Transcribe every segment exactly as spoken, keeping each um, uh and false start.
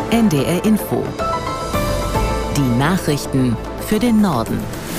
N D R Info. Die Nachrichten für den Norden.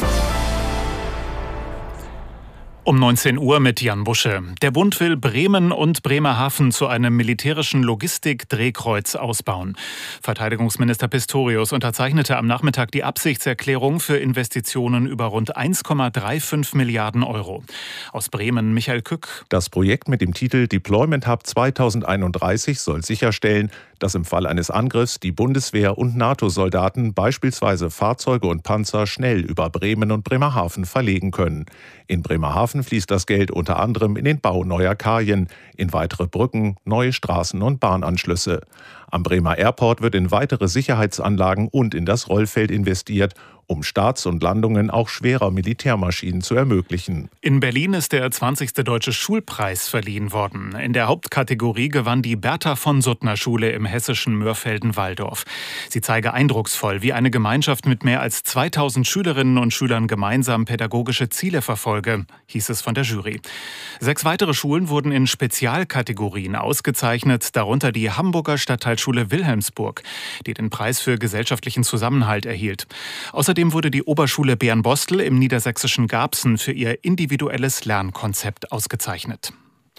Um neunzehn Uhr mit Jan Busche. Der Bund will Bremen und Bremerhaven zu einem militärischen Logistik-Drehkreuz ausbauen. Verteidigungsminister Pistorius unterzeichnete am Nachmittag die Absichtserklärung für Investitionen über rund eins Komma fünfunddreißig Milliarden Euro. Aus Bremen Michael Kück. Das Projekt mit dem Titel Deployment Hub zweitausendeinunddreißig soll sicherstellen, dass im Fall eines Angriffs die Bundeswehr und NATO-Soldaten beispielsweise Fahrzeuge und Panzer schnell über Bremen und Bremerhaven verlegen können. In Bremerhaven fließt das Geld unter anderem in den Bau neuer Kajen, in weitere Brücken, neue Straßen und Bahnanschlüsse. Am Bremer Airport wird in weitere Sicherheitsanlagen und in das Rollfeld investiert, um Starts und Landungen auch schwerer Militärmaschinen zu ermöglichen. In Berlin ist der zwanzigste Deutsche Schulpreis verliehen worden. In der Hauptkategorie gewann die Bertha von Suttner Schule im hessischen Mörfelden-Walldorf. Sie zeige eindrucksvoll, wie eine Gemeinschaft mit mehr als zweitausend Schülerinnen und Schülern gemeinsam pädagogische Ziele verfolge, hieß es von der Jury. Sechs weitere Schulen wurden in Spezialkategorien ausgezeichnet, darunter die Hamburger Stadtteilschule Wilhelmsburg, die den Preis für gesellschaftlichen Zusammenhalt erhielt. Außerdem wurde die Oberschule Bernbostel im niedersächsischen Garbsen für ihr individuelles Lernkonzept ausgezeichnet.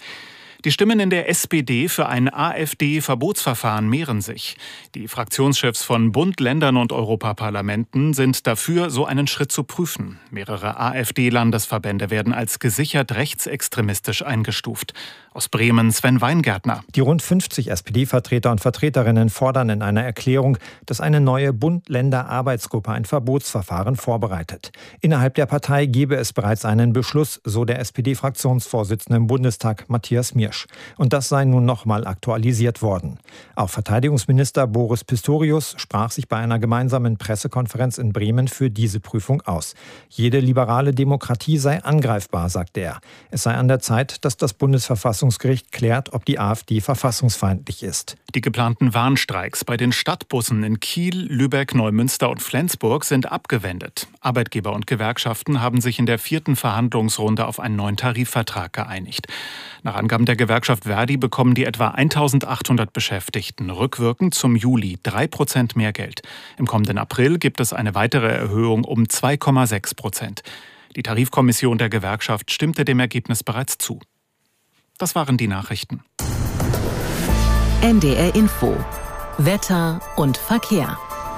Die Stimmen in der S P D für ein AfD-Verbotsverfahren mehren sich. Die Fraktionschefs von Bund, Ländern und Europaparlamenten sind dafür, so einen Schritt zu prüfen. Mehrere AfD-Landesverbände werden als gesichert rechtsextremistisch eingestuft. Aus Bremen Sven Weingärtner. Die rund fünfzig S P D-Vertreter und Vertreterinnen fordern in einer Erklärung, dass eine neue Bund-Länder-Arbeitsgruppe ein Verbotsverfahren vorbereitet. Innerhalb der Partei gebe es bereits einen Beschluss, so der S P D-Fraktionsvorsitzende im Bundestag Matthias Miersch. Und das sei nun nochmal aktualisiert worden. Auch Verteidigungsminister Boris Pistorius sprach sich bei einer gemeinsamen Pressekonferenz in Bremen für diese Prüfung aus. Jede liberale Demokratie sei angreifbar, sagte er. Es sei an der Zeit, dass das Bundesverfassungsgericht klärt, ob die AfD verfassungsfeindlich ist. Die geplanten Warnstreiks bei den Stadtbussen in Kiel, Lübeck, Neumünster und Flensburg sind abgewendet. Arbeitgeber und Gewerkschaften haben sich in der vierten Verhandlungsrunde auf einen neuen Tarifvertrag geeinigt. Nach Angaben der Gewerkschaft Verdi bekommen die etwa eintausendachthundert Beschäftigten rückwirkend zum Juli drei Prozent mehr Geld. Im kommenden April gibt es eine weitere Erhöhung um zwei Komma sechs Prozent. Die Tarifkommission der Gewerkschaft stimmte dem Ergebnis bereits zu. Das waren die Nachrichten. N D R Info. Wetter und Verkehr.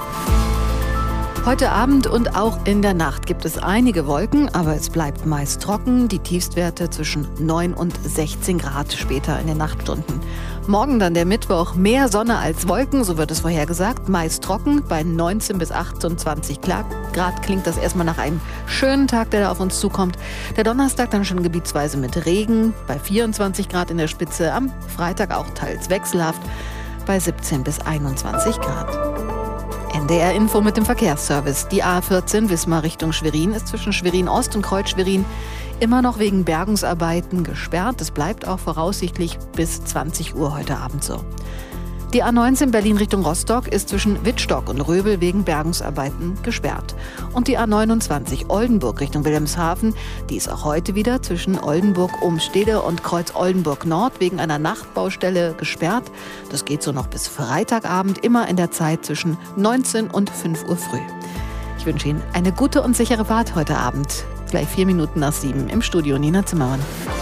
Heute Abend und auch in der Nacht gibt es einige Wolken, aber es bleibt meist trocken. Die Tiefstwerte zwischen neun und sechzehn Grad später in den Nachtstunden. Morgen dann der Mittwoch, mehr Sonne als Wolken, so wird es vorhergesagt. Meist trocken, bei neunzehn bis achtundzwanzig Grad klingt das erstmal nach einem schönen Tag, der da auf uns zukommt. Der Donnerstag dann schon gebietsweise mit Regen, bei vierundzwanzig Grad in der Spitze. Am Freitag auch teils wechselhaft, bei siebzehn bis einundzwanzig Grad. N D R-Info mit dem Verkehrsservice. Die A vierzehn Wismar Richtung Schwerin ist zwischen Schwerin-Ost und Kreuz-Schwerin immer noch wegen Bergungsarbeiten gesperrt. Das bleibt auch voraussichtlich bis zwanzig Uhr heute Abend so. Die A neunzehn Berlin Richtung Rostock ist zwischen Wittstock und Röbel wegen Bergungsarbeiten gesperrt. Und die A neunundzwanzig Oldenburg Richtung Wilhelmshaven, die ist auch heute wieder zwischen Oldenburg-Umstede und Kreuz-Oldenburg-Nord wegen einer Nachtbaustelle gesperrt. Das geht so noch bis Freitagabend, immer in der Zeit zwischen neunzehn und fünf Uhr früh. Ich wünsche Ihnen eine gute und sichere Fahrt heute Abend. Gleich vier Minuten nach sieben im Studio Nina Zimmermann.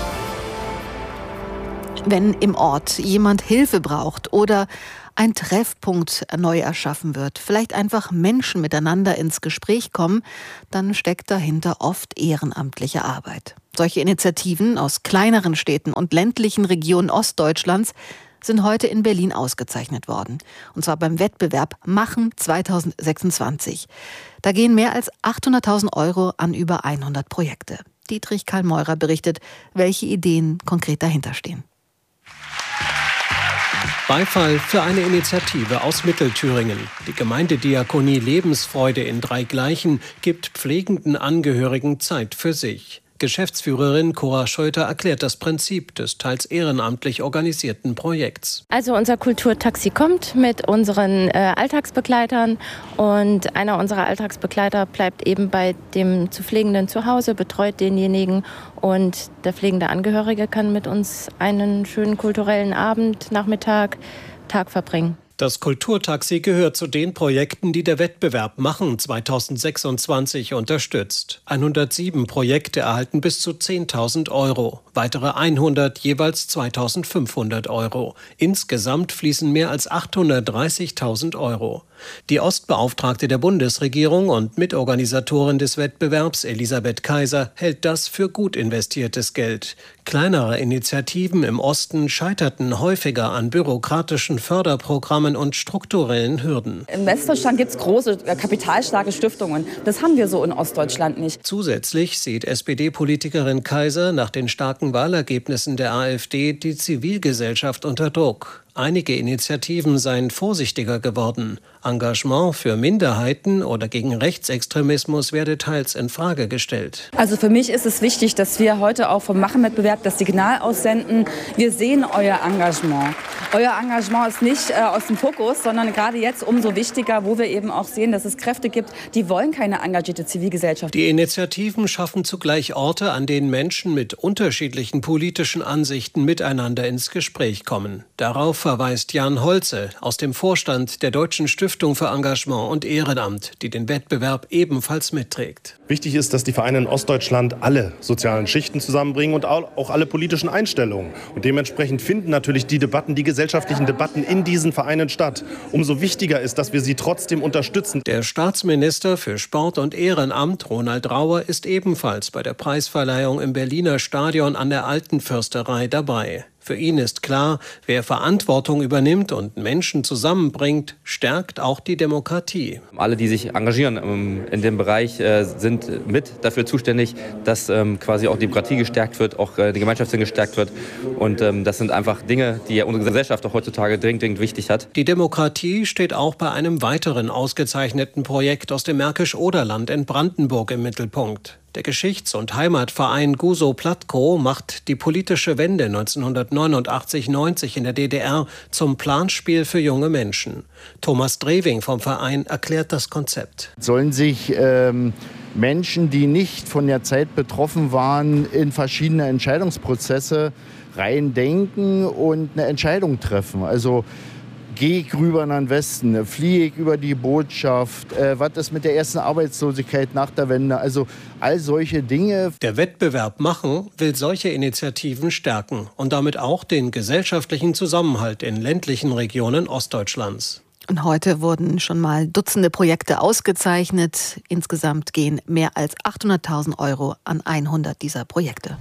Wenn im Ort jemand Hilfe braucht oder ein Treffpunkt neu erschaffen wird, vielleicht einfach Menschen miteinander ins Gespräch kommen, dann steckt dahinter oft ehrenamtliche Arbeit. Solche Initiativen aus kleineren Städten und ländlichen Regionen Ostdeutschlands sind heute in Berlin ausgezeichnet worden. Und zwar beim Wettbewerb Machen zweitausendsechsundzwanzig. Da gehen mehr als achthunderttausend Euro an über hundert Projekte. Dietrich Karl Meurer berichtet, welche Ideen konkret dahinter stehen. Beifall für eine Initiative aus Mittelthüringen. Die Gemeindediakonie Lebensfreude in Dreigleichen gibt pflegenden Angehörigen Zeit für sich. Geschäftsführerin Cora Scheuter erklärt das Prinzip des teils ehrenamtlich organisierten Projekts. Also unser Kulturtaxi kommt mit unseren äh, Alltagsbegleitern und einer unserer Alltagsbegleiter bleibt eben bei dem zu Pflegenden zu Hause, betreut denjenigen und der pflegende Angehörige kann mit uns einen schönen kulturellen Abend, Nachmittag, Tag verbringen. Das Kulturtaxi gehört zu den Projekten, die der Wettbewerb Machen zweitausendsechsundzwanzig unterstützt. hundertsieben Projekte erhalten bis zu zehntausend Euro, weitere hundert jeweils zweitausendfünfhundert Euro. Insgesamt fließen mehr als achthundertdreißigtausend Euro. Die Ostbeauftragte der Bundesregierung und Mitorganisatorin des Wettbewerbs, Elisabeth Kaiser, hält das für gut investiertes Geld. Kleinere Initiativen im Osten scheiterten häufiger an bürokratischen Förderprogrammen und strukturellen Hürden. In Westdeutschland gibt es große, kapitalstarke Stiftungen. Das haben wir so in Ostdeutschland nicht. Zusätzlich sieht S P D-Politikerin Kaiser nach den starken Wahlergebnissen der AfD die Zivilgesellschaft unter Druck. Einige Initiativen seien vorsichtiger geworden. Engagement für Minderheiten oder gegen Rechtsextremismus werde teils in Frage gestellt. Also für mich ist es wichtig, dass wir heute auch vom Machenwettbewerb das Signal aussenden. Wir sehen euer Engagement. Euer Engagement ist nicht äh, aus dem Fokus, sondern gerade jetzt umso wichtiger, wo wir eben auch sehen, dass es Kräfte gibt, die wollen keine engagierte Zivilgesellschaft. Die Initiativen schaffen zugleich Orte, an denen Menschen mit unterschiedlichen politischen Ansichten miteinander ins Gespräch kommen. Darauf verweist Jan Holze aus dem Vorstand der Deutschen Stiftung für Engagement und Ehrenamt, die den Wettbewerb ebenfalls mitträgt. Wichtig ist, dass die Vereine in Ostdeutschland alle sozialen Schichten zusammenbringen und auch alle politischen Einstellungen. Und dementsprechend finden natürlich die Debatten, die gesellschaftlichen Debatten in diesen Vereinen statt. Umso wichtiger ist, dass wir sie trotzdem unterstützen. Der Staatsminister für Sport und Ehrenamt, Ronald Rauer, ist ebenfalls bei der Preisverleihung im Berliner Stadion an der Alten Försterei dabei. Für ihn ist klar, wer Verantwortung übernimmt und Menschen zusammenbringt, stärkt auch die Demokratie. Alle, die sich engagieren in dem Bereich, sind mit dafür zuständig, dass quasi auch Demokratie gestärkt wird, auch die Gemeinschaftssinn gestärkt wird. Und das sind einfach Dinge, die unsere Gesellschaft auch heutzutage dringend, dringend wichtig hat. Die Demokratie steht auch bei einem weiteren ausgezeichneten Projekt aus dem Märkisch-Oderland in Brandenburg im Mittelpunkt. Der Geschichts- und Heimatverein Gusow-Platkow macht die politische Wende neunzehnhundertneunundachtzig neunzig in der D D R zum Planspiel für junge Menschen. Thomas Drewing vom Verein erklärt das Konzept. Sollen sich ähm, Menschen, die nicht von der Zeit betroffen waren, in verschiedene Entscheidungsprozesse reindenken und eine Entscheidung treffen. Also gehe ich rüber in den Westen, fliehe ich über die Botschaft, äh, was ist mit der ersten Arbeitslosigkeit nach der Wende, also all solche Dinge. Der Wettbewerb Machen will solche Initiativen stärken und damit auch den gesellschaftlichen Zusammenhalt in ländlichen Regionen Ostdeutschlands. Und heute wurden schon mal Dutzende Projekte ausgezeichnet. Insgesamt gehen mehr als achthunderttausend Euro an hundert dieser Projekte.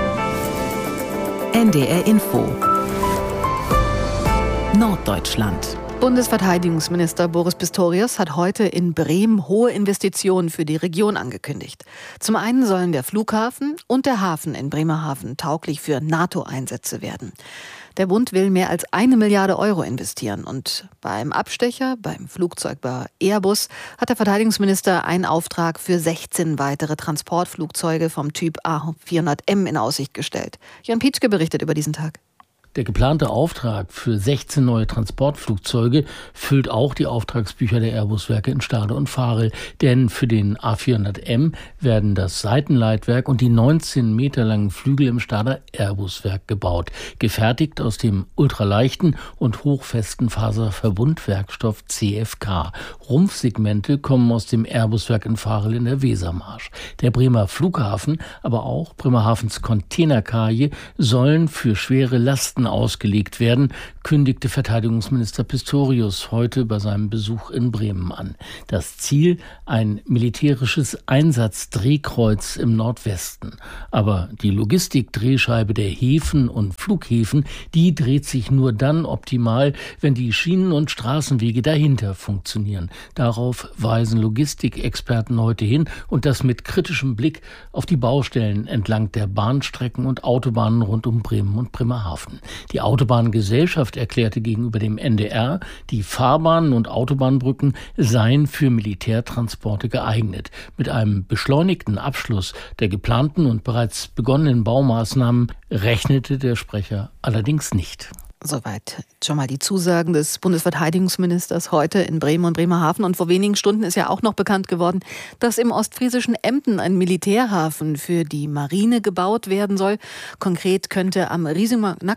N D R Info Norddeutschland. Bundesverteidigungsminister Boris Pistorius hat heute in Bremen hohe Investitionen für die Region angekündigt. Zum einen sollen der Flughafen und der Hafen in Bremerhaven tauglich für NATO-Einsätze werden. Der Bund will mehr als eine Milliarde Euro investieren. Und beim Abstecher, beim Flugzeugbauer Airbus, hat der Verteidigungsminister einen Auftrag für sechzehn weitere Transportflugzeuge vom Typ A vierhundert M in Aussicht gestellt. Jan Pietschke berichtet über diesen Tag. Der geplante Auftrag für sechzehn neue Transportflugzeuge füllt auch die Auftragsbücher der Airbus-Werke in Stade und Varel. Denn für den A vierhundert M werden das Seitenleitwerk und die neunzehn Meter langen Flügel im Stader Airbus-Werk gebaut. Gefertigt aus dem ultraleichten und hochfesten Faserverbundwerkstoff C F K. Rumpfsegmente kommen aus dem Airbus-Werk in Varel in der Wesermarsch. Der Bremer Flughafen, aber auch Bremerhavens Containerkaje sollen für schwere Lasten ausgelegt werden, kündigte Verteidigungsminister Pistorius heute bei seinem Besuch in Bremen an. Das Ziel, ein militärisches Einsatzdrehkreuz im Nordwesten. Aber die Logistikdrehscheibe der Häfen und Flughäfen, die dreht sich nur dann optimal, wenn die Schienen- und Straßenwege dahinter funktionieren. Darauf weisen Logistikexperten heute hin und das mit kritischem Blick auf die Baustellen entlang der Bahnstrecken und Autobahnen rund um Bremen und Bremerhaven. Die Autobahngesellschaft erklärte gegenüber dem N D R, die Fahrbahnen und Autobahnbrücken seien für Militärtransporte geeignet. Mit einem beschleunigten Abschluss der geplanten und bereits begonnenen Baumaßnahmen rechnete der Sprecher allerdings nicht. Soweit schon mal die Zusagen des Bundesverteidigungsministers heute in Bremen und Bremerhaven. Und vor wenigen Stunden ist ja auch noch bekannt geworden, dass im ostfriesischen Emden ein Militärhafen für die Marine gebaut werden soll. Konkret könnte am Riesennacken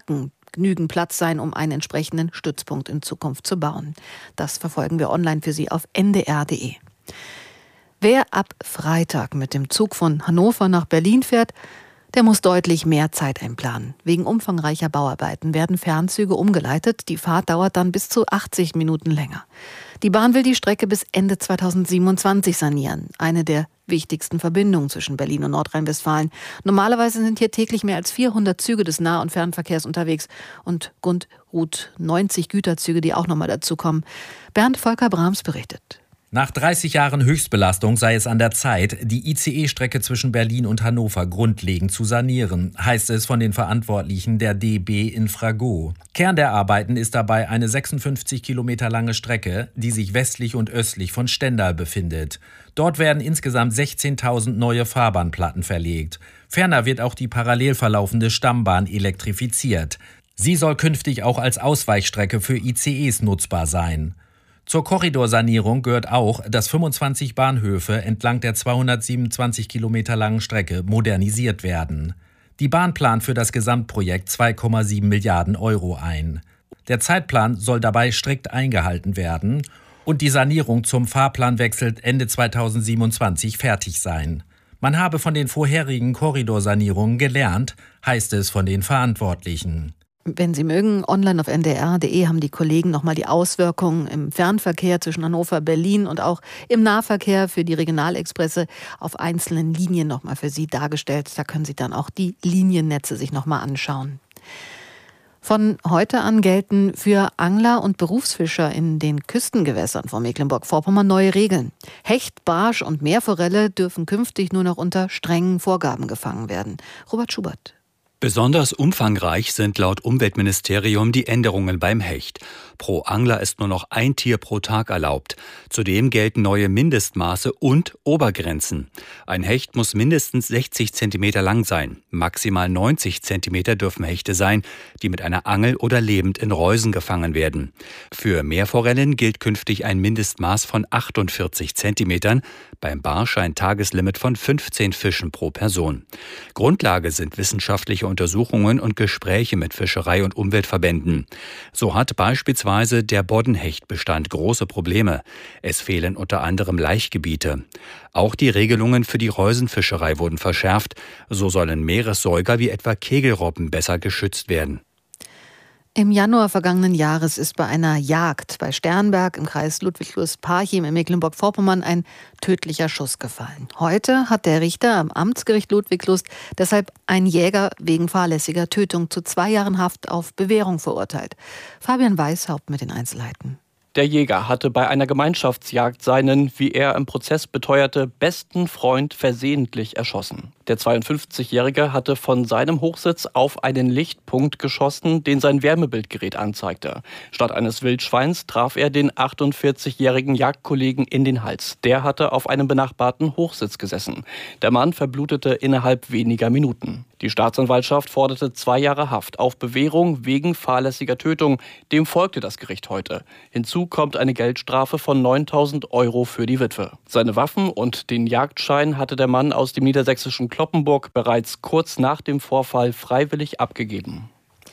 genügend Platz sein, um einen entsprechenden Stützpunkt in Zukunft zu bauen. Das verfolgen wir online für Sie auf n d r punkt d e. Wer ab Freitag mit dem Zug von Hannover nach Berlin fährt, der muss deutlich mehr Zeit einplanen. Wegen umfangreicher Bauarbeiten werden Fernzüge umgeleitet. Die Fahrt dauert dann bis zu achtzig Minuten länger. Die Bahn will die Strecke bis Ende zweitausendsiebenundzwanzig sanieren. Eine der wichtigsten Verbindungen zwischen Berlin und Nordrhein-Westfalen. Normalerweise sind hier täglich mehr als vierhundert Züge des Nah- und Fernverkehrs unterwegs und rund neunzig Güterzüge, die auch nochmal dazukommen. Bernd Volker Brahms berichtet. Nach dreißig Jahren Höchstbelastung sei es an der Zeit, die I C E-Strecke zwischen Berlin und Hannover grundlegend zu sanieren, heißt es von den Verantwortlichen der D B Infrago. Kern der Arbeiten ist dabei eine sechsundfünfzig Kilometer lange Strecke, die sich westlich und östlich von Stendal befindet. Dort werden insgesamt sechzehntausend neue Fahrbahnplatten verlegt. Ferner wird auch die parallel verlaufende Stammbahn elektrifiziert. Sie soll künftig auch als Ausweichstrecke für I C Es nutzbar sein. Zur Korridorsanierung gehört auch, dass fünfundzwanzig Bahnhöfe entlang der zweihundertsiebenundzwanzig Kilometer langen Strecke modernisiert werden. Die Bahn plant für das Gesamtprojekt zwei Komma sieben Milliarden Euro ein. Der Zeitplan soll dabei strikt eingehalten werden und die Sanierung zum Fahrplanwechsel Ende zweitausendsiebenundzwanzig fertig sein. Man habe von den vorherigen Korridorsanierungen gelernt, heißt es von den Verantwortlichen. Wenn Sie mögen, online auf n d r punkt d e haben die Kollegen nochmal die Auswirkungen im Fernverkehr zwischen Hannover, Berlin und auch im Nahverkehr für die Regionalexpresse auf einzelnen Linien nochmal für Sie dargestellt. Da können Sie dann auch die Liniennetze sich nochmal anschauen. Von heute an gelten für Angler und Berufsfischer in den Küstengewässern von Mecklenburg-Vorpommern neue Regeln. Hecht, Barsch und Meerforelle dürfen künftig nur noch unter strengen Vorgaben gefangen werden. Robert Schubert. Besonders umfangreich sind laut Umweltministerium die Änderungen beim Hecht. Pro Angler ist nur noch ein Tier pro Tag erlaubt. Zudem gelten neue Mindestmaße und Obergrenzen. Ein Hecht muss mindestens sechzig Zentimeter lang sein. Maximal neunzig Zentimeter dürfen Hechte sein, die mit einer Angel oder lebend in Reusen gefangen werden. Für Meerforellen gilt künftig ein Mindestmaß von achtundvierzig Zentimetern, beim Barsch ein Tageslimit von fünfzehn Fischen pro Person. Grundlage sind wissenschaftliche Untersuchungen und Gespräche mit Fischerei- und Umweltverbänden. So hat beispielsweise der Boddenhechtbestand große Probleme. Es fehlen unter anderem Laichgebiete. Auch die Regelungen für die Reusenfischerei wurden verschärft. So sollen Meeressäuger wie etwa Kegelrobben besser geschützt werden. Im Januar vergangenen Jahres ist bei einer Jagd bei Sternberg im Kreis Ludwigslust-Parchim in Mecklenburg-Vorpommern ein tödlicher Schuss gefallen. Heute hat der Richter am Amtsgericht Ludwigslust deshalb einen Jäger wegen fahrlässiger Tötung zu zwei Jahren Haft auf Bewährung verurteilt. Fabian Weishaupt mit den Einzelheiten. Der Jäger hatte bei einer Gemeinschaftsjagd seinen, wie er im Prozess beteuerte, besten Freund versehentlich erschossen. Der zweiundfünfzigjährige hatte von seinem Hochsitz auf einen Lichtpunkt geschossen, den sein Wärmebildgerät anzeigte. Statt eines Wildschweins traf er den achtundvierzigjährigen Jagdkollegen in den Hals. Der hatte auf einem benachbarten Hochsitz gesessen. Der Mann verblutete innerhalb weniger Minuten. Die Staatsanwaltschaft forderte zwei Jahre Haft auf Bewährung wegen fahrlässiger Tötung. Dem folgte das Gericht heute. Hinzu kommt eine Geldstrafe von neuntausend Euro für die Witwe. Seine Waffen und den Jagdschein hatte der Mann aus dem niedersächsischen Cloppenburg bereits kurz nach dem Vorfall freiwillig abgegeben.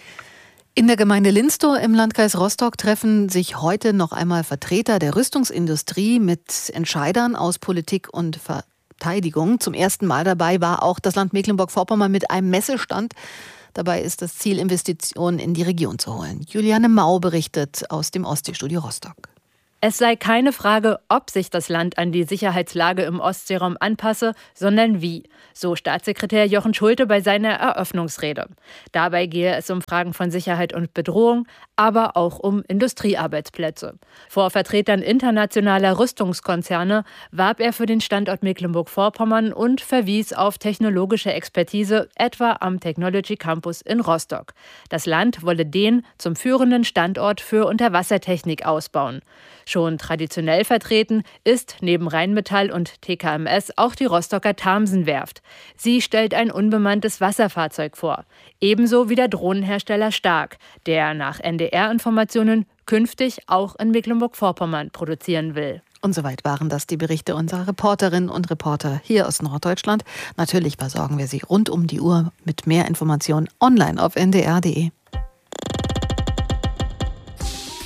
In der Gemeinde Linstow im Landkreis Rostock treffen sich heute noch einmal Vertreter der Rüstungsindustrie mit Entscheidern aus Politik und Verteidigung. Zum ersten Mal dabei war auch das Land Mecklenburg-Vorpommern mit einem Messestand. Dabei ist das Ziel, Investitionen in die Region zu holen. Juliane Mau berichtet aus dem Ostseestudio Rostock. Es sei keine Frage, ob sich das Land an die Sicherheitslage im Ostseeraum anpasse, sondern wie, so Staatssekretär Jochen Schulte bei seiner Eröffnungsrede. Dabei gehe es um Fragen von Sicherheit und Bedrohung, aber auch um Industriearbeitsplätze. Vor Vertretern internationaler Rüstungskonzerne warb er für den Standort Mecklenburg-Vorpommern und verwies auf technologische Expertise, etwa am Technology Campus in Rostock. Das Land wolle den zum führenden Standort für Unterwassertechnik ausbauen. Schon traditionell vertreten ist neben Rheinmetall und T K M S auch die Rostocker Thamsenwerft. Sie stellt ein unbemanntes Wasserfahrzeug vor. Ebenso wie der Drohnenhersteller Stark, der nach N D R-Informationen künftig auch in Mecklenburg-Vorpommern produzieren will. Und soweit waren das die Berichte unserer Reporterinnen und Reporter hier aus Norddeutschland. Natürlich versorgen wir Sie rund um die Uhr mit mehr Informationen online auf n d r punkt d e.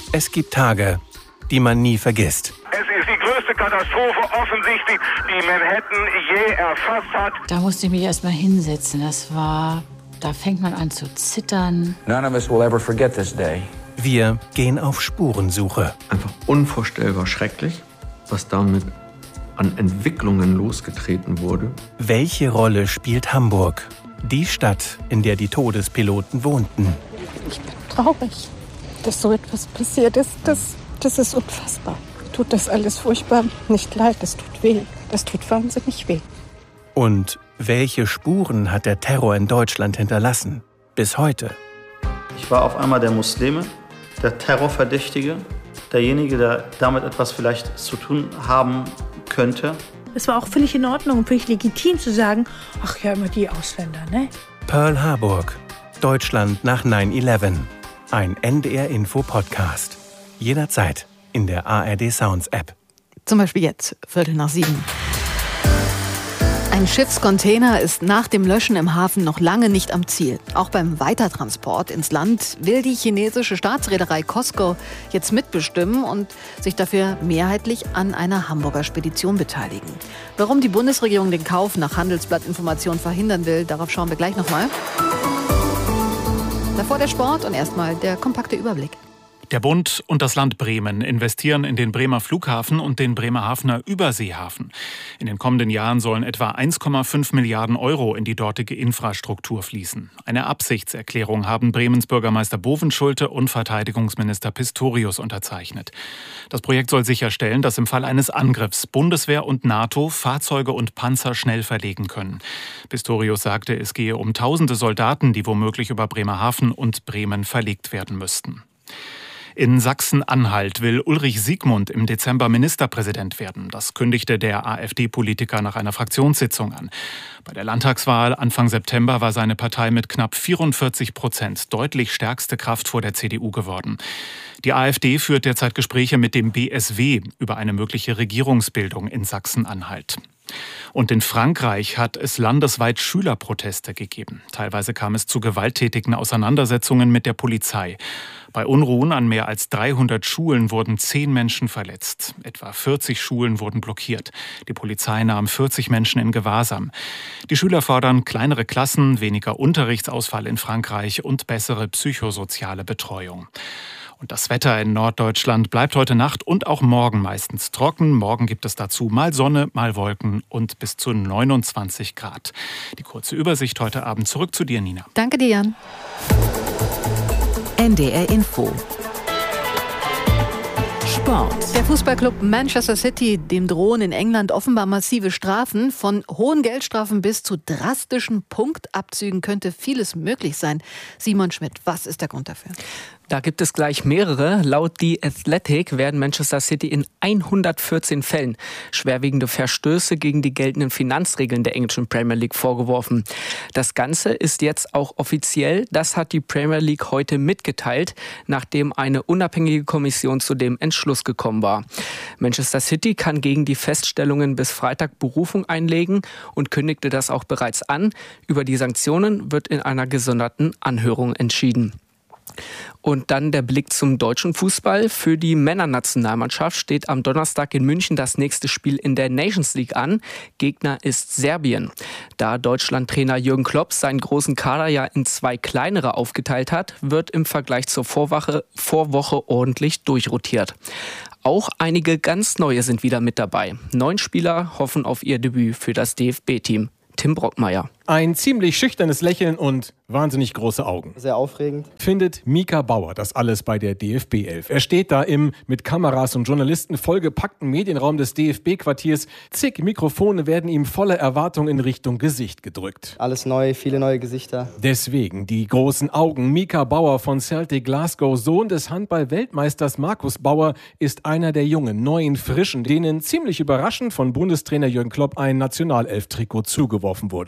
Es gibt Tage, die man nie vergisst. Es ist die größte Katastrophe offensichtlich, die Manhattan je erfasst hat. Da musste ich mich erst mal hinsetzen. Das war, da fängt man an zu zittern. None of us will ever forget this day. Wir gehen auf Spurensuche. Einfach unvorstellbar schrecklich, was damit an Entwicklungen losgetreten wurde. Welche Rolle spielt Hamburg? Die Stadt, in der die Todespiloten wohnten. Ich bin traurig, dass so etwas passiert ist. Das, das ist unfassbar. Tut das alles furchtbar nicht leid, das tut weh. Das tut wahnsinnig weh. Und welche Spuren hat der Terror in Deutschland hinterlassen? Bis heute. Ich war auf einmal der Muslime, der Terrorverdächtige, derjenige, der damit etwas vielleicht zu tun haben könnte. Es war auch völlig in Ordnung und völlig legitim zu sagen, ach ja, immer die Ausländer, ne? Pearl Harburg, Deutschland nach neun elf. Ein N D R-Info-Podcast. Jederzeit in der A R D Sounds App. Zum Beispiel jetzt, Viertel nach sieben. Ein Schiffscontainer ist nach dem Löschen im Hafen noch lange nicht am Ziel. Auch beim Weitertransport ins Land will die chinesische Staatsreederei COSCO jetzt mitbestimmen und sich dafür mehrheitlich an einer Hamburger Spedition beteiligen. Warum die Bundesregierung den Kauf nach Handelsblattinformation verhindern will, darauf schauen wir gleich nochmal. Davor der Sport und erstmal der kompakte Überblick. Der Bund und das Land Bremen investieren in den Bremer Flughafen und den Bremerhavener Überseehafen. In den kommenden Jahren sollen etwa eins Komma fünf Milliarden Euro in die dortige Infrastruktur fließen. Eine Absichtserklärung haben Bremens Bürgermeister Bovenschulte und Verteidigungsminister Pistorius unterzeichnet. Das Projekt soll sicherstellen, dass im Fall eines Angriffs Bundeswehr und NATO Fahrzeuge und Panzer schnell verlegen können. Pistorius sagte, es gehe um tausende Soldaten, die womöglich über Bremerhaven und Bremen verlegt werden müssten. In Sachsen-Anhalt will Ulrich Siegmund im Dezember Ministerpräsident werden. Das kündigte der AfD-Politiker nach einer Fraktionssitzung an. Bei der Landtagswahl Anfang September war seine Partei mit knapp vierundvierzig Prozent deutlich stärkste Kraft vor der C D U geworden. Die AfD führt derzeit Gespräche mit dem B S W über eine mögliche Regierungsbildung in Sachsen-Anhalt. Und in Frankreich hat es landesweit Schülerproteste gegeben. Teilweise kam es zu gewalttätigen Auseinandersetzungen mit der Polizei. Bei Unruhen an mehr als dreihundert Schulen wurden zehn Menschen verletzt. Etwa vierzig Schulen wurden blockiert. Die Polizei nahm vierzig Menschen in Gewahrsam. Die Schüler fordern kleinere Klassen, weniger Unterrichtsausfall in Frankreich und bessere psychosoziale Betreuung. Und das Wetter in Norddeutschland bleibt heute Nacht und auch morgen meistens trocken. Morgen gibt es dazu mal Sonne, mal Wolken und bis zu neunundzwanzig Grad. Die kurze Übersicht heute Abend. Zurück zu dir, Nina. Danke dir, Jan. N D R Info. Sport. Der Fußballclub Manchester City, dem drohen in England offenbar massive Strafen. Von hohen Geldstrafen bis zu drastischen Punktabzügen könnte vieles möglich sein. Simon Schmidt, was ist der Grund dafür? Da gibt es gleich mehrere. Laut The Athletic werden Manchester City in hundertvierzehn Fällen schwerwiegende Verstöße gegen die geltenden Finanzregeln der englischen Premier League vorgeworfen. Das Ganze ist jetzt auch offiziell. Das hat die Premier League heute mitgeteilt, nachdem eine unabhängige Kommission zu dem Entschluss gekommen war. Manchester City kann gegen die Feststellungen bis Freitag Berufung einlegen und kündigte das auch bereits an. Über die Sanktionen wird in einer gesonderten Anhörung entschieden. Und dann der Blick zum deutschen Fußball. Für die Männernationalmannschaft steht am Donnerstag in München das nächste Spiel in der Nations League an. Gegner ist Serbien. Da Deutschland-Trainer Jürgen Klopp seinen großen Kader ja in zwei kleinere aufgeteilt hat, wird im Vergleich zur Vorwoche, Vorwoche ordentlich durchrotiert. Auch einige ganz neue sind wieder mit dabei. Neun Spieler hoffen auf ihr Debüt für das D F B-Team. Tim Brockmeier. Ein ziemlich schüchternes Lächeln und wahnsinnig große Augen. Sehr aufregend. Findet Mika Bauer das alles bei der D F B elf. Er steht da im mit Kameras und Journalisten vollgepackten Medienraum des D F B-Quartiers. Zig Mikrofone werden ihm voller Erwartung in Richtung Gesicht gedrückt. Alles neu, viele neue Gesichter. Deswegen die großen Augen. Mika Bauer von Celtic Glasgow, Sohn des Handball-Weltmeisters Markus Bauer, ist einer der jungen, neuen, frischen, denen ziemlich überraschend von Bundestrainer Jürgen Klopp ein Nationalelf-Trikot zugeworfen wurde. Plötzlich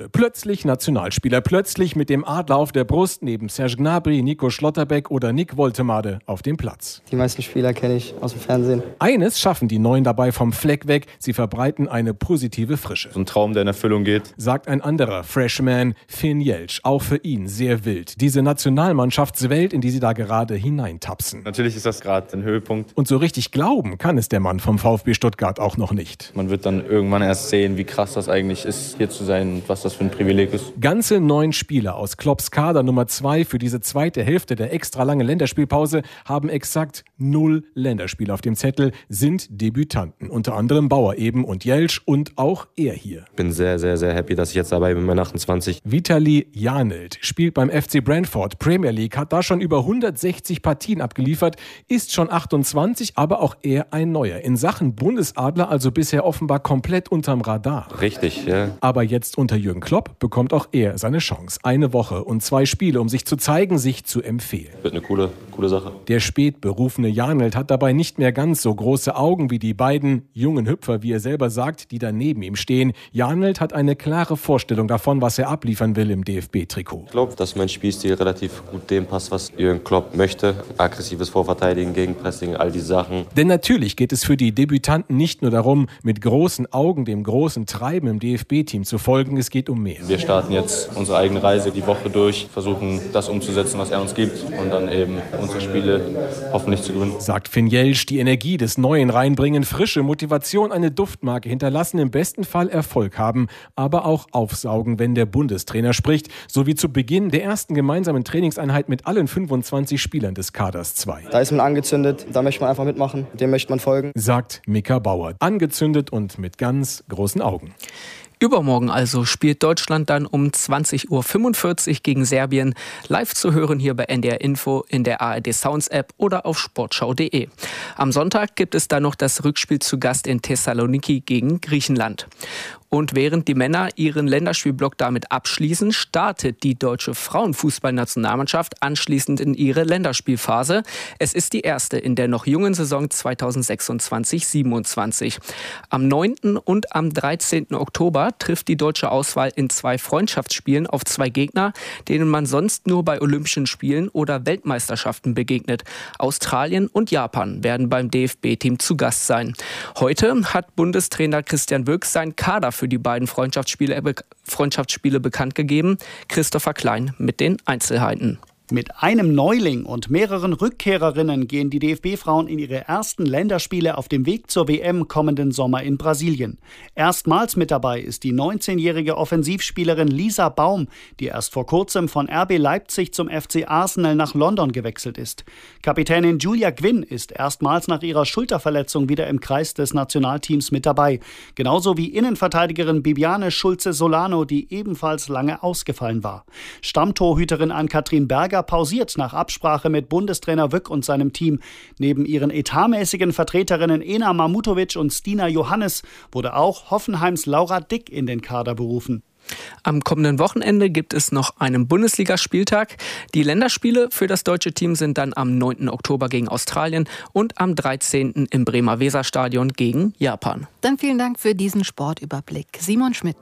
plötzlich Nationalspieler, plötzlich mit dem Adler auf der Brust neben Serge Gnabry, Nico Schlotterbeck oder Nick Woltemade auf dem Platz. Die meisten Spieler kenne ich aus dem Fernsehen. Eines schaffen die Neuen dabei vom Fleck weg, sie verbreiten eine positive Frische. So ein Traum, der in Erfüllung geht. Sagt ein anderer Freshman, Finn Jeltsch, auch für ihn sehr wild. Diese Nationalmannschaftswelt, in die sie da gerade hineintapsen. Natürlich ist das gerade ein Höhepunkt. Und so richtig glauben kann es der Mann vom VfB Stuttgart auch noch nicht. Man wird dann irgendwann erst sehen, wie krass das eigentlich ist, hier zu sein und was das für ein Privileg ist. Ganze neun Spieler aus Klopps Kader Nummer zwei für diese zweite Hälfte der extra lange Länderspielpause haben exakt null Länderspiele auf dem Zettel, sind Debütanten. Unter anderem Bauer eben und Jeltsch und auch er hier. Ich bin sehr, sehr, sehr happy, dass ich jetzt dabei bin mit achtundzwanzig. Vitali Janelt spielt beim F C Brentford Premier League, hat da schon über hundertsechzig Partien abgeliefert, ist schon achtundzwanzig, aber auch er ein Neuer. In Sachen Bundesadler also bisher offenbar komplett unterm Radar. Richtig, ja. Aber jetzt unter Jürgen Klopp bekommt auch er seine Chance. Eine Woche und zwei Spiele, um sich zu zeigen, sich zu empfehlen. Wird eine coole, coole Sache. Der spät berufene Janelt hat dabei nicht mehr ganz so große Augen wie die beiden jungen Hüpfer, wie er selber sagt, die da neben ihm stehen. Janelt hat eine klare Vorstellung davon, was er abliefern will im D F B-Trikot. Ich glaube, dass mein Spielstil relativ gut dem passt, was Jürgen Klopp möchte. Aggressives Vorverteidigen, Gegenpressing, all die Sachen. Denn natürlich geht es für die Debütanten nicht nur darum, mit großen Augen dem großen Treiben im D F B-Team zu folgen, es geht um mehr. Wir starten jetzt unsere eigene Reise die Woche durch, versuchen das umzusetzen, was er uns gibt und dann eben unsere Spiele hoffentlich zu gewinnen. Sagt Finn Jeltsch, die Energie des Neuen reinbringen, frische Motivation, eine Duftmarke hinterlassen, im besten Fall Erfolg haben, aber auch aufsaugen, wenn der Bundestrainer spricht, so wie zu Beginn der ersten gemeinsamen Trainingseinheit mit allen fünfundzwanzig Spielern des Kaders zwei. Da ist man angezündet, da möchte man einfach mitmachen, dem möchte man folgen. Sagt Mika Bauer, angezündet und mit ganz großen Augen. Übermorgen also spielt Deutschland dann um zwanzig Uhr fünfundvierzig gegen Serbien. Live zu hören hier bei N D R Info, in der A R D Sounds App oder auf sportschau punkt de. Am Sonntag gibt es dann noch das Rückspiel zu Gast in Thessaloniki gegen Griechenland. Und während die Männer ihren Länderspielblock damit abschließen, startet die deutsche Frauenfußballnationalmannschaft anschließend in ihre Länderspielphase. Es ist die erste in der noch jungen Saison zweitausendsechsundzwanzig siebenundzwanzig. Am neunten und am dreizehnten Oktober trifft die deutsche Auswahl in zwei Freundschaftsspielen auf zwei Gegner, denen man sonst nur bei Olympischen Spielen oder Weltmeisterschaften begegnet. Australien und Japan werden beim D F B-Team zu Gast sein. Heute hat Bundestrainer Christian Wülk sein Kader für die beiden Freundschaftsspiele, Freundschaftsspiele bekannt gegeben. Christopher Klein mit den Einzelheiten. Mit einem Neuling und mehreren Rückkehrerinnen gehen die D F B-Frauen in ihre ersten Länderspiele auf dem Weg zur W M kommenden Sommer in Brasilien. Erstmals mit dabei ist die neunzehnjährige Offensivspielerin Lisa Baum, die erst vor kurzem von R B Leipzig zum F C Arsenal nach London gewechselt ist. Kapitänin Julia Gwynn ist erstmals nach ihrer Schulterverletzung wieder im Kreis des Nationalteams mit dabei. Genauso wie Innenverteidigerin Bibiane Schulze-Solano, die ebenfalls lange ausgefallen war. Stammtorhüterin Ann-Kathrin Berger pausiert nach Absprache mit Bundestrainer Wück und seinem Team. Neben ihren etatmäßigen Vertreterinnen Ena Mamutovic und Stina Johannes wurde auch Hoffenheims Laura Dick in den Kader berufen. Am kommenden Wochenende gibt es noch einen Bundesligaspieltag. Die Länderspiele für das deutsche Team sind dann am neunten Oktober gegen Australien und am dreizehnten im Bremer Weserstadion gegen Japan. Dann vielen Dank für diesen Sportüberblick. Simon Schmidt.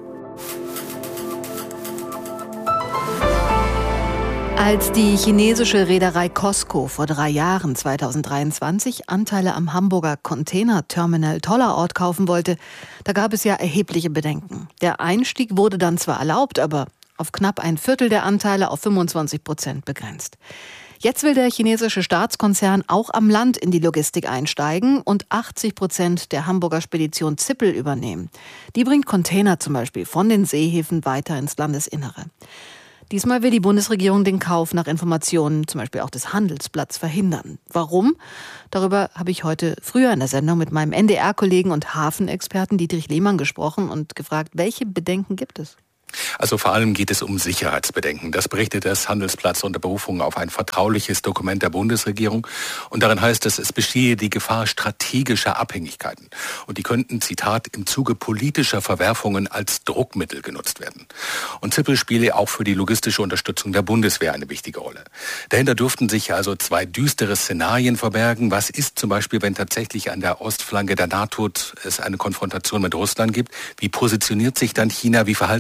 Als die chinesische Reederei COSCO vor drei Jahren, zweitausenddreiundzwanzig, Anteile am Hamburger Containerterminal Tollerort kaufen wollte, da gab es ja erhebliche Bedenken. Der Einstieg wurde dann zwar erlaubt, aber auf knapp ein Viertel der Anteile auf fünfundzwanzig Prozent begrenzt. Jetzt will der chinesische Staatskonzern auch am Land in die Logistik einsteigen und achtzig Prozent der Hamburger Spedition Zippel übernehmen. Die bringt Container zum Beispiel von den Seehäfen weiter ins Landesinnere. Diesmal will die Bundesregierung den Kauf nach Informationen, zum Beispiel auch des Handelsblatts, verhindern. Warum? Darüber habe ich heute früher in der Sendung mit meinem N D R-Kollegen und Hafenexperten Dietrich Lehmann gesprochen und gefragt, welche Bedenken gibt es? Also vor allem geht es um Sicherheitsbedenken. Das berichtet das Handelsblatt unter Berufung auf ein vertrauliches Dokument der Bundesregierung. Und darin heißt es, es bestehe die Gefahr strategischer Abhängigkeiten. Und die könnten, Zitat, im Zuge politischer Verwerfungen als Druckmittel genutzt werden. Und Zippel spiele auch für die logistische Unterstützung der Bundeswehr eine wichtige Rolle. Dahinter dürften sich also zwei düstere Szenarien verbergen. Was ist zum Beispiel, wenn tatsächlich an der Ostflanke der NATO es eine Konfrontation mit Russland gibt? Wie positioniert sich dann China? Wie verhalten sich China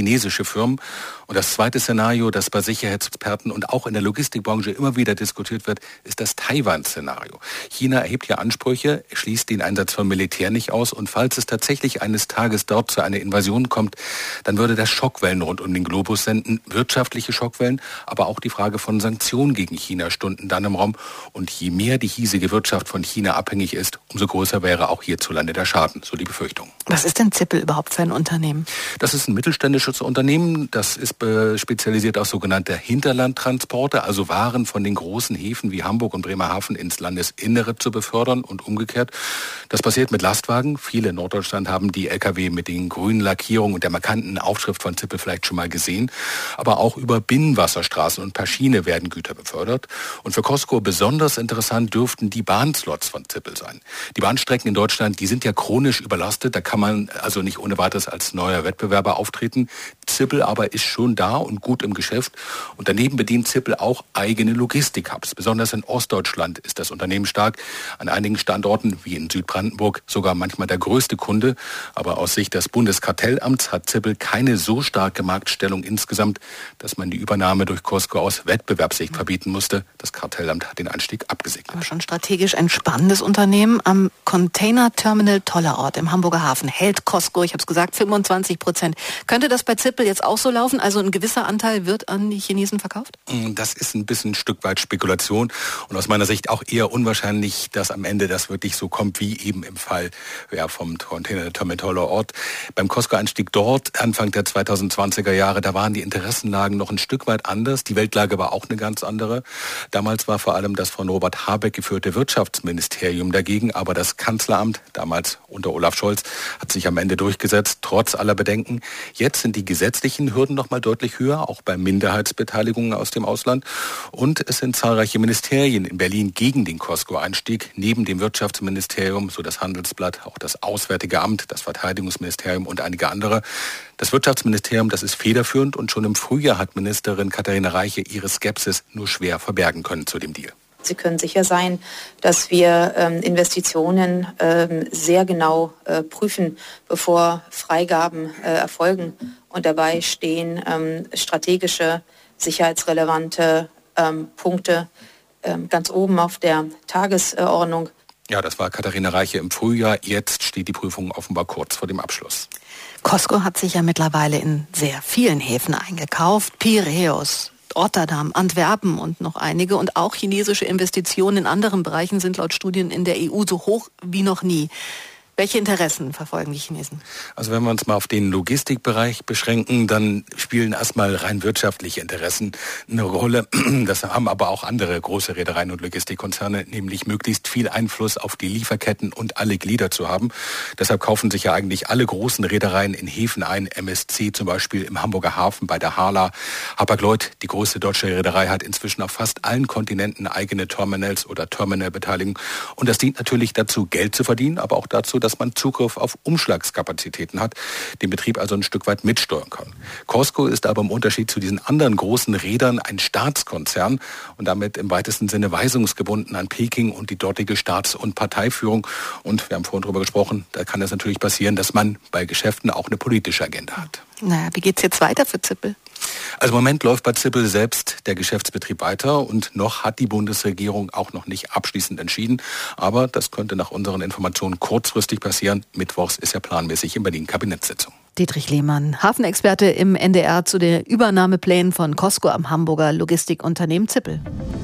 chinesische Firmen. Und das zweite Szenario, das bei Sicherheitsexperten und auch in der Logistikbranche immer wieder diskutiert wird, ist das Taiwan-Szenario. China erhebt ja Ansprüche, schließt den Einsatz von Militär nicht aus. Und falls es tatsächlich eines Tages dort zu einer Invasion kommt, dann würde das Schockwellen rund um den Globus senden. Wirtschaftliche Schockwellen, aber auch die Frage von Sanktionen gegen China stunden dann im Raum. Und je mehr die hiesige Wirtschaft von China abhängig ist, umso größer wäre auch hierzulande der Schaden, so die Befürchtung. Was ist denn Zippel überhaupt für ein Unternehmen? Das ist ein mittelständisches Unternehmen, das ist spezialisiert auf sogenannte Hinterlandtransporte, also Waren von den großen Häfen wie Hamburg und Bremerhaven ins Landesinnere zu befördern und umgekehrt. Das passiert mit Lastwagen. Viele in Norddeutschland haben die L K W mit den grünen Lackierungen und der markanten Aufschrift von Zippel vielleicht schon mal gesehen. Aber auch über Binnenwasserstraßen und per Schiene werden Güter befördert. Und für Cosco besonders interessant dürften die Bahnslots von Zippel sein. Die Bahnstrecken in Deutschland, die sind ja chronisch überlastet. Da kann man also nicht ohne weiteres als neuer Wettbewerber auftreten. Zippel aber ist schon da und gut im Geschäft. Und daneben bedient Zippel auch eigene Logistik-Hubs. Besonders in Ostdeutschland ist das Unternehmen stark. An einigen Standorten, wie in Südbrandenburg, sogar manchmal der größte Kunde. Aber aus Sicht des Bundeskartellamts hat Zippel keine so starke Marktstellung insgesamt, dass man die Übernahme durch Cosco aus Wettbewerbssicht verbieten musste. Das Kartellamt hat den Einstieg abgesegnet. Aber schon strategisch ein spannendes Unternehmen. Am Container-Terminal Tollerort im Hamburger Hafen hält Cosco, ich habe es gesagt, fünfundzwanzig Prozent. Könnte das bei Zippel jetzt auch so laufen? Also ein gewisser Anteil wird an die Chinesen verkauft? Das ist ein bisschen ein Stück weit Spekulation und aus meiner Sicht auch eher unwahrscheinlich, dass am Ende das wirklich so kommt, wie eben im Fall ja, vom Container-Terminal Tollerort. Beim Cosco-Einstieg dort, Anfang der zweitausendzwanziger Jahre, da waren die Interessenlagen noch ein Stück weit anders. Die Weltlage war auch eine ganz andere. Damals war vor allem das von Robert Habeck geführte Wirtschaftsministerium dagegen, aber das Kanzleramt, damals unter Olaf Scholz, hat sich am Ende durchgesetzt, trotz aller Bedenken. Jetzt sind die gesetzlichen Hürden noch mal deutlich höher, auch bei Minderheitsbeteiligungen aus dem Ausland. Und es sind zahlreiche Ministerien in Berlin gegen den Cosco-Einstieg. Neben dem Wirtschaftsministerium, so das Handelsblatt, auch das Auswärtige Amt, das Verteidigungsministerium und einige andere. Das Wirtschaftsministerium, das ist federführend und schon im Frühjahr hat Ministerin Katharina Reiche ihre Skepsis nur schwer verbergen können zu dem Deal. Sie können sicher sein, dass wir ähm, Investitionen ähm, sehr genau äh, prüfen, bevor Freigaben äh, erfolgen. Und dabei stehen ähm, strategische, sicherheitsrelevante ähm, Punkte ähm, ganz oben auf der Tagesordnung. Ja, das war Katharina Reiche im Frühjahr. Jetzt steht die Prüfung offenbar kurz vor dem Abschluss. Cosco hat sich ja mittlerweile in sehr vielen Häfen eingekauft. Piräus, Rotterdam, Antwerpen und noch einige. Und auch chinesische Investitionen in anderen Bereichen sind laut Studien in der E U so hoch wie noch nie. Welche Interessen verfolgen die Chinesen? Also wenn wir uns mal auf den Logistikbereich beschränken, dann spielen erstmal rein wirtschaftliche Interessen eine Rolle. Das haben aber auch andere große Reedereien und Logistikkonzerne, nämlich möglichst viel Einfluss auf die Lieferketten und alle Glieder zu haben. Deshalb kaufen sich ja eigentlich alle großen Reedereien in Häfen ein. M S C zum Beispiel im Hamburger Hafen bei der Hala. Hapag-Lloyd, die größte deutsche Reederei, hat inzwischen auf fast allen Kontinenten eigene Terminals oder Terminalbeteiligung. Und das dient natürlich dazu, Geld zu verdienen, aber auch dazu, dass man Zugriff auf Umschlagskapazitäten hat, den Betrieb also ein Stück weit mitsteuern kann. Cosco ist aber im Unterschied zu diesen anderen großen Reedern ein Staatskonzern und damit im weitesten Sinne weisungsgebunden an Peking und die dortige Staats- und Parteiführung. Und wir haben vorhin darüber gesprochen, da kann es natürlich passieren, dass man bei Geschäften auch eine politische Agenda hat. Naja, wie geht's jetzt weiter für Zippel? Also im Moment läuft bei Zippel selbst der Geschäftsbetrieb weiter und noch hat die Bundesregierung auch noch nicht abschließend entschieden. Aber das könnte nach unseren Informationen kurzfristig passieren. Mittwochs ist ja planmäßig in Berlin Kabinettssitzung. Dietrich Lehmann, Hafenexperte im N D R zu den Übernahmeplänen von Cosco am Hamburger Logistikunternehmen Zippel.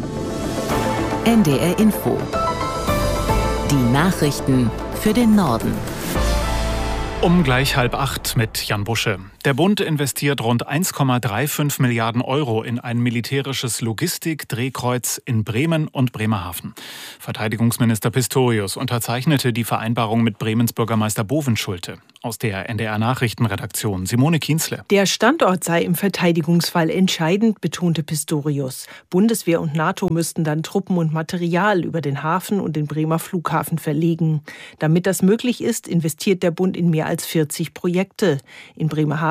N D R Info. Die Nachrichten für den Norden. Um gleich halb acht mit Jan Busche. Der Bund investiert rund eins Komma fünfunddreißig Milliarden Euro in ein militärisches Logistik-Drehkreuz in Bremen und Bremerhaven. Verteidigungsminister Pistorius unterzeichnete die Vereinbarung mit Bremens Bürgermeister Bovenschulte. Aus der N D R-Nachrichtenredaktion Simone Kienzle. Der Standort sei im Verteidigungsfall entscheidend, betonte Pistorius. Bundeswehr und NATO müssten dann Truppen und Material über den Hafen und den Bremer Flughafen verlegen. Damit das möglich ist, investiert der Bund in mehr als vierzig Projekte. In Bremerhaven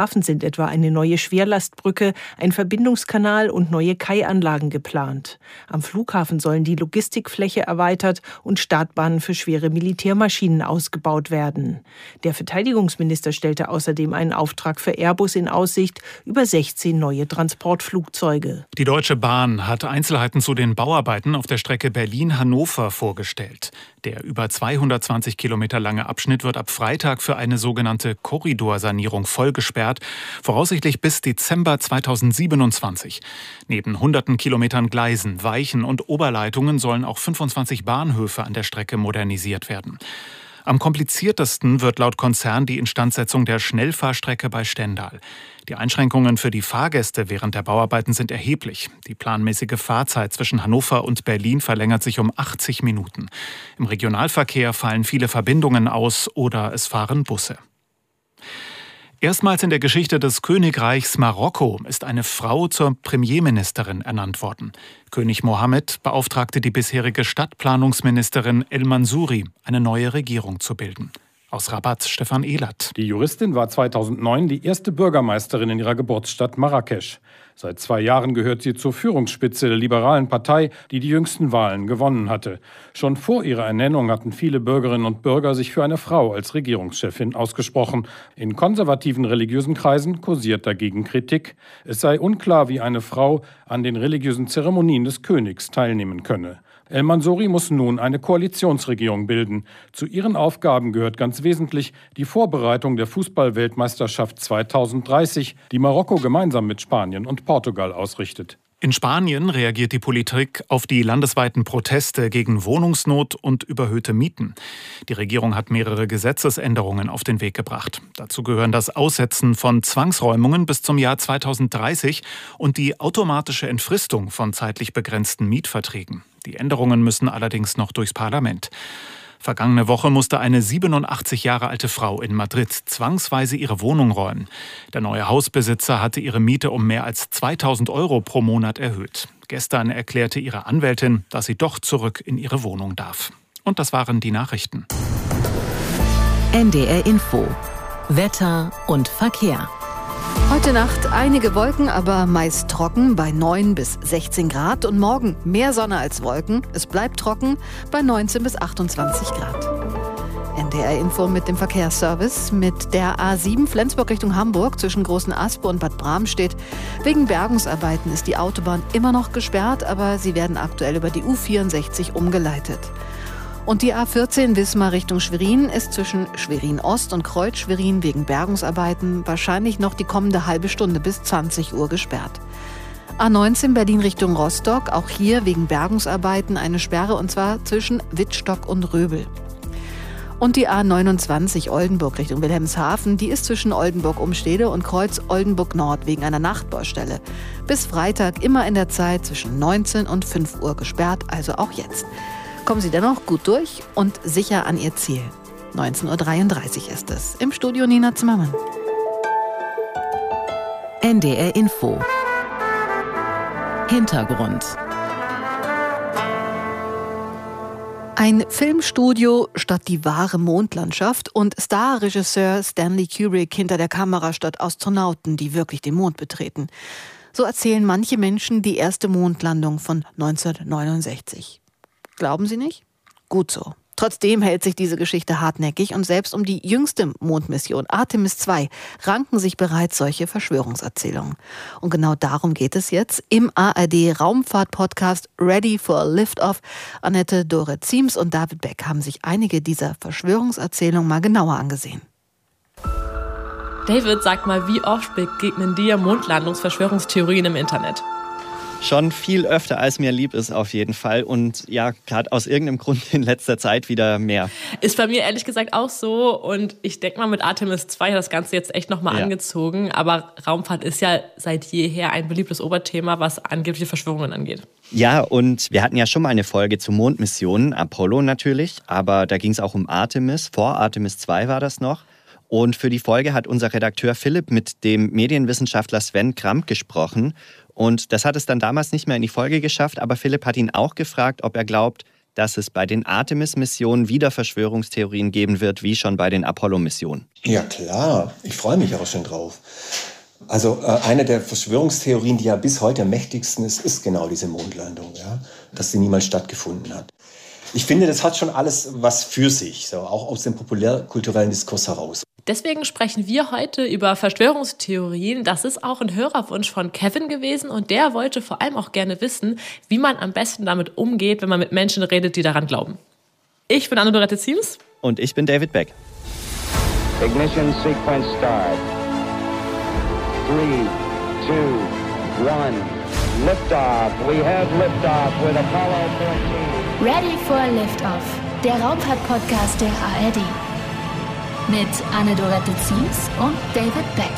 Hafen sind etwa eine neue Schwerlastbrücke, ein Verbindungskanal und neue Kaianlagen geplant. Am Flughafen sollen die Logistikfläche erweitert und Startbahnen für schwere Militärmaschinen ausgebaut werden. Der Verteidigungsminister stellte außerdem einen Auftrag für Airbus in Aussicht über sechzehn neue Transportflugzeuge. Die Deutsche Bahn hat Einzelheiten zu den Bauarbeiten auf der Strecke Berlin-Hannover vorgestellt. Der über zweihundertzwanzig Kilometer lange Abschnitt wird ab Freitag für eine sogenannte Korridorsanierung vollgesperrt, voraussichtlich bis Dezember zweitausendsiebenundzwanzig. Neben hunderten Kilometern Gleisen, Weichen und Oberleitungen sollen auch fünfundzwanzig Bahnhöfe an der Strecke modernisiert werden. Am kompliziertesten wird laut Konzern die Instandsetzung der Schnellfahrstrecke bei Stendal. Die Einschränkungen für die Fahrgäste während der Bauarbeiten sind erheblich. Die planmäßige Fahrzeit zwischen Hannover und Berlin verlängert sich um achtzig Minuten. Im Regionalverkehr fallen viele Verbindungen aus oder es fahren Busse. Erstmals in der Geschichte des Königreichs Marokko ist eine Frau zur Premierministerin ernannt worden. König Mohammed beauftragte die bisherige Stadtplanungsministerin El Mansouri, eine neue Regierung zu bilden. Aus Rabat, Stefan Ehlert. Die Juristin war zweitausendneun die erste Bürgermeisterin in ihrer Geburtsstadt Marrakesch. Seit zwei Jahren gehört sie zur Führungsspitze der liberalen Partei, die die jüngsten Wahlen gewonnen hatte. Schon vor ihrer Ernennung hatten viele Bürgerinnen und Bürger sich für eine Frau als Regierungschefin ausgesprochen. In konservativen religiösen Kreisen kursiert dagegen Kritik. Es sei unklar, wie eine Frau an den religiösen Zeremonien des Königs teilnehmen könne. El Mansouri muss nun eine Koalitionsregierung bilden. Zu ihren Aufgaben gehört ganz wesentlich die Vorbereitung der Fußball-Weltmeisterschaft zweitausenddreißig, die Marokko gemeinsam mit Spanien und Portugal ausrichtet. In Spanien reagiert die Politik auf die landesweiten Proteste gegen Wohnungsnot und überhöhte Mieten. Die Regierung hat mehrere Gesetzesänderungen auf den Weg gebracht. Dazu gehören das Aussetzen von Zwangsräumungen bis zum Jahr zweitausenddreißig und die automatische Entfristung von zeitlich begrenzten Mietverträgen. Die Änderungen müssen allerdings noch durchs Parlament. Vergangene Woche musste eine siebenundachtzig Jahre alte Frau in Madrid zwangsweise ihre Wohnung räumen. Der neue Hausbesitzer hatte ihre Miete um mehr als zweitausend Euro pro Monat erhöht. Gestern erklärte ihre Anwältin, dass sie doch zurück in ihre Wohnung darf. Und das waren die Nachrichten. N D R Info. Wetter und Verkehr. Heute Nacht einige Wolken, aber meist trocken bei neun bis sechzehn Grad und morgen mehr Sonne als Wolken. Es bleibt trocken bei neunzehn bis achtundzwanzig Grad. N D R Info mit dem Verkehrsservice. Mit der A sieben Flensburg Richtung Hamburg zwischen Großen Aspe und Bad Bramstedt. Wegen Bergungsarbeiten ist die Autobahn immer noch gesperrt, aber sie werden aktuell über die U vierundsechzig umgeleitet. Und die A vierzehn Wismar Richtung Schwerin ist zwischen Schwerin-Ost und Kreuz-Schwerin wegen Bergungsarbeiten wahrscheinlich noch die kommende halbe Stunde bis zwanzig Uhr gesperrt. A neunzehn Berlin Richtung Rostock, auch hier wegen Bergungsarbeiten eine Sperre und zwar zwischen Wittstock und Röbel. Und die A neunundzwanzig Oldenburg Richtung Wilhelmshaven, die ist zwischen Oldenburg-Umstede und Kreuz Oldenburg-Nord wegen einer Nachtbaustelle. Bis Freitag immer in der Zeit zwischen neunzehn und fünf Uhr gesperrt, also auch jetzt. Kommen Sie dennoch gut durch und sicher an Ihr Ziel. neunzehn Uhr dreiunddreißig ist es. Im Studio Nina Zimmermann. N D R Info. Hintergrund. Ein Filmstudio statt die wahre Mondlandschaft und Starregisseur Stanley Kubrick hinter der Kamera statt Astronauten, die wirklich den Mond betreten. So erzählen manche Menschen die erste Mondlandung von neunzehnhundertneunundsechzig. Glauben Sie nicht? Gut so. Trotzdem hält sich diese Geschichte hartnäckig und selbst um die jüngste Mondmission Artemis zwei ranken sich bereits solche Verschwörungserzählungen. Und genau darum geht es jetzt im A R D-Raumfahrt-Podcast Ready for a Lift-Off. Annette Dore-Ziems und David Beck haben sich einige dieser Verschwörungserzählungen mal genauer angesehen. David, sag mal, wie oft begegnen dir Mondlandungsverschwörungstheorien im Internet? Schon viel öfter, als mir lieb ist, auf jeden Fall. Und ja, gerade aus irgendeinem Grund in letzter Zeit wieder mehr. Ist bei mir ehrlich gesagt auch so. Und ich denke mal, mit Artemis zwei hat das Ganze jetzt echt nochmal ja. angezogen. Aber Raumfahrt ist ja seit jeher ein beliebtes Oberthema, was angebliche Verschwörungen angeht. Ja, und wir hatten ja schon mal eine Folge zu Mondmissionen, Apollo natürlich. Aber da ging es auch um Artemis. Vor Artemis zwei war das noch. Und für die Folge hat unser Redakteur Philipp mit dem Medienwissenschaftler Sven Kramp gesprochen. Und das hat es dann damals nicht mehr in die Folge geschafft, aber Philipp hat ihn auch gefragt, ob er glaubt, dass es bei den Artemis-Missionen wieder Verschwörungstheorien geben wird, wie schon bei den Apollo-Missionen. Ja klar, ich freue mich auch schon drauf. Also äh, eine der Verschwörungstheorien, die ja bis heute am mächtigsten ist, ist genau diese Mondlandung, ja? Dass sie niemals stattgefunden hat. Ich finde, das hat schon alles was für sich, so, auch aus dem populärkulturellen Diskurs heraus. Deswegen sprechen wir heute über Verschwörungstheorien. Das ist auch ein Hörerwunsch von Kevin gewesen und der wollte vor allem auch gerne wissen, wie man am besten damit umgeht, wenn man mit Menschen redet, die daran glauben. Ich bin Anne-Dorette Ziems. Und ich bin David Beck. Ignition sequence start. Three, two, one. Liftoff. We have liftoff with Apollo fourteen. Ready for Liftoff. Der Raumfahrt-Podcast der A R D. Mit Anne-Dorette Ziems und David Beck.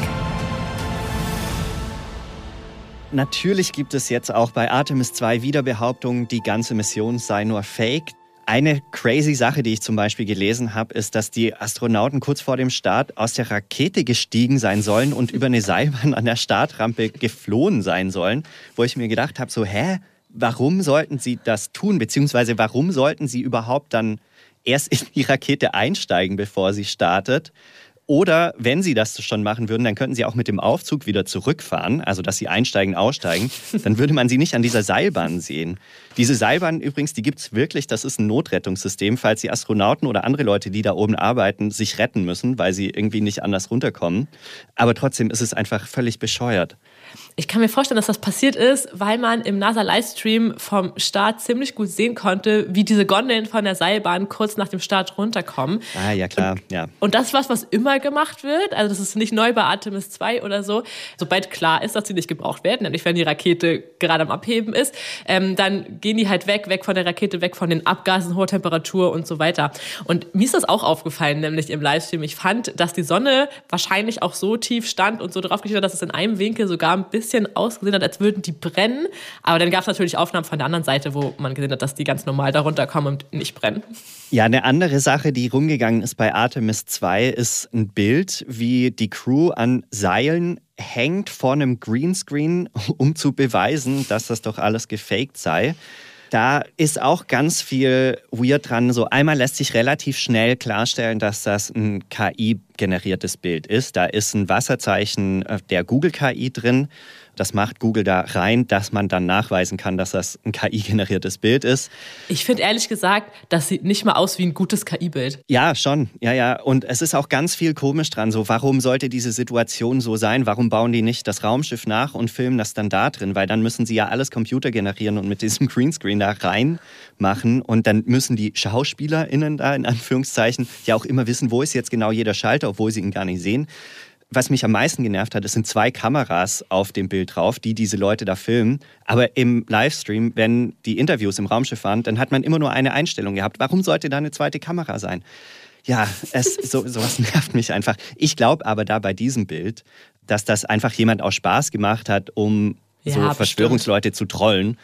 Natürlich gibt es jetzt auch bei Artemis zwei wieder Behauptungen, die ganze Mission sei nur Fake. Eine crazy Sache, die ich zum Beispiel gelesen habe, ist, dass die Astronauten kurz vor dem Start aus der Rakete gestiegen sein sollen und über eine Seilbahn an der Startrampe geflohen sein sollen, wo ich mir gedacht habe, so, hä, warum sollten sie das tun? Beziehungsweise warum sollten sie überhaupt dann erst in die Rakete einsteigen, bevor sie startet? Oder wenn sie das schon machen würden, dann könnten sie auch mit dem Aufzug wieder zurückfahren, also dass sie einsteigen, aussteigen. Dann würde man sie nicht an dieser Seilbahn sehen. Diese Seilbahn übrigens, die gibt es wirklich, das ist ein Notrettungssystem, falls die Astronauten oder andere Leute, die da oben arbeiten, sich retten müssen, weil sie irgendwie nicht anders runterkommen. Aber trotzdem ist es einfach völlig bescheuert. Ich kann mir vorstellen, dass das passiert ist, weil man im NASA-Livestream vom Start ziemlich gut sehen konnte, wie diese Gondeln von der Seilbahn kurz nach dem Start runterkommen. Ah, ja klar, und, ja. Und das ist was, was immer gemacht wird. Also das ist nicht neu bei Artemis zwei oder so. Sobald klar ist, dass sie nicht gebraucht werden, nämlich wenn die Rakete gerade am Abheben ist, ähm, dann gehen die halt weg, weg von der Rakete, weg von den Abgasen, hoher Temperatur und so weiter. Und mir ist das auch aufgefallen, nämlich im Livestream. Ich fand, dass die Sonne wahrscheinlich auch so tief stand und so drauf gestellt hat, dass es in einem Winkel sogar ein bisschen ausgesehen hat, als würden die brennen. Aber dann gab es natürlich Aufnahmen von der anderen Seite, wo man gesehen hat, dass die ganz normal darunter kommen und nicht brennen. Ja, eine andere Sache, die rumgegangen ist bei Artemis zwei, ist ein Bild, wie die Crew an Seilen hängt vor einem Greenscreen, um zu beweisen, dass das doch alles gefaked sei. Da ist auch ganz viel weird dran. So einmal lässt sich relativ schnell klarstellen, dass das ein K I-generiertes Bild ist. Da ist ein Wasserzeichen der Google-K I drin. Das macht Google da rein, dass man dann nachweisen kann, dass das ein K I-generiertes Bild ist. Ich finde ehrlich gesagt, das sieht nicht mal aus wie ein gutes K I-Bild. Ja, schon. Ja, ja. Und es ist auch ganz viel komisch dran. So, warum sollte diese Situation so sein? Warum bauen die nicht das Raumschiff nach und filmen das dann da drin? Weil dann müssen sie ja alles Computer generieren und mit diesem Greenscreen da rein machen. Und dann müssen die SchauspielerInnen da in Anführungszeichen ja auch immer wissen, wo ist jetzt genau jeder Schalter, obwohl sie ihn gar nicht sehen. Was mich am meisten genervt hat, es sind zwei Kameras auf dem Bild drauf, die diese Leute da filmen. Aber im Livestream, wenn die Interviews im Raumschiff waren, dann hat man immer nur eine Einstellung gehabt. Warum sollte da eine zweite Kamera sein? Ja, es, so, sowas nervt mich einfach. Ich glaube aber da bei diesem Bild, dass das einfach jemand aus Spaß gemacht hat, um ja, so bestimmt. Verschwörungsleute zu trollen.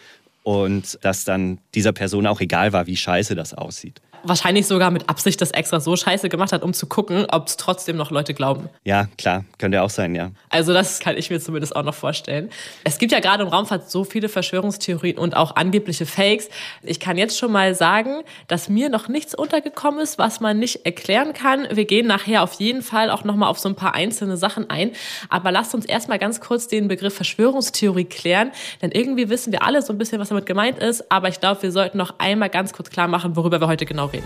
Und dass dann dieser Person auch egal war, wie scheiße das aussieht. Wahrscheinlich sogar mit Absicht das extra so scheiße gemacht hat, um zu gucken, ob es trotzdem noch Leute glauben. Ja, klar, könnte auch sein, ja. Also das kann ich mir zumindest auch noch vorstellen. Es gibt ja gerade im Raumfahrt so viele Verschwörungstheorien und auch angebliche Fakes. Ich kann jetzt schon mal sagen, dass mir noch nichts untergekommen ist, was man nicht erklären kann. Wir gehen nachher auf jeden Fall auch nochmal auf so ein paar einzelne Sachen ein. Aber lasst uns erstmal ganz kurz den Begriff Verschwörungstheorie klären. Denn irgendwie wissen wir alle so ein bisschen, was damit gemeint ist. Aber ich glaube, wir sollten noch einmal ganz kurz klar machen, worüber wir heute genau reden.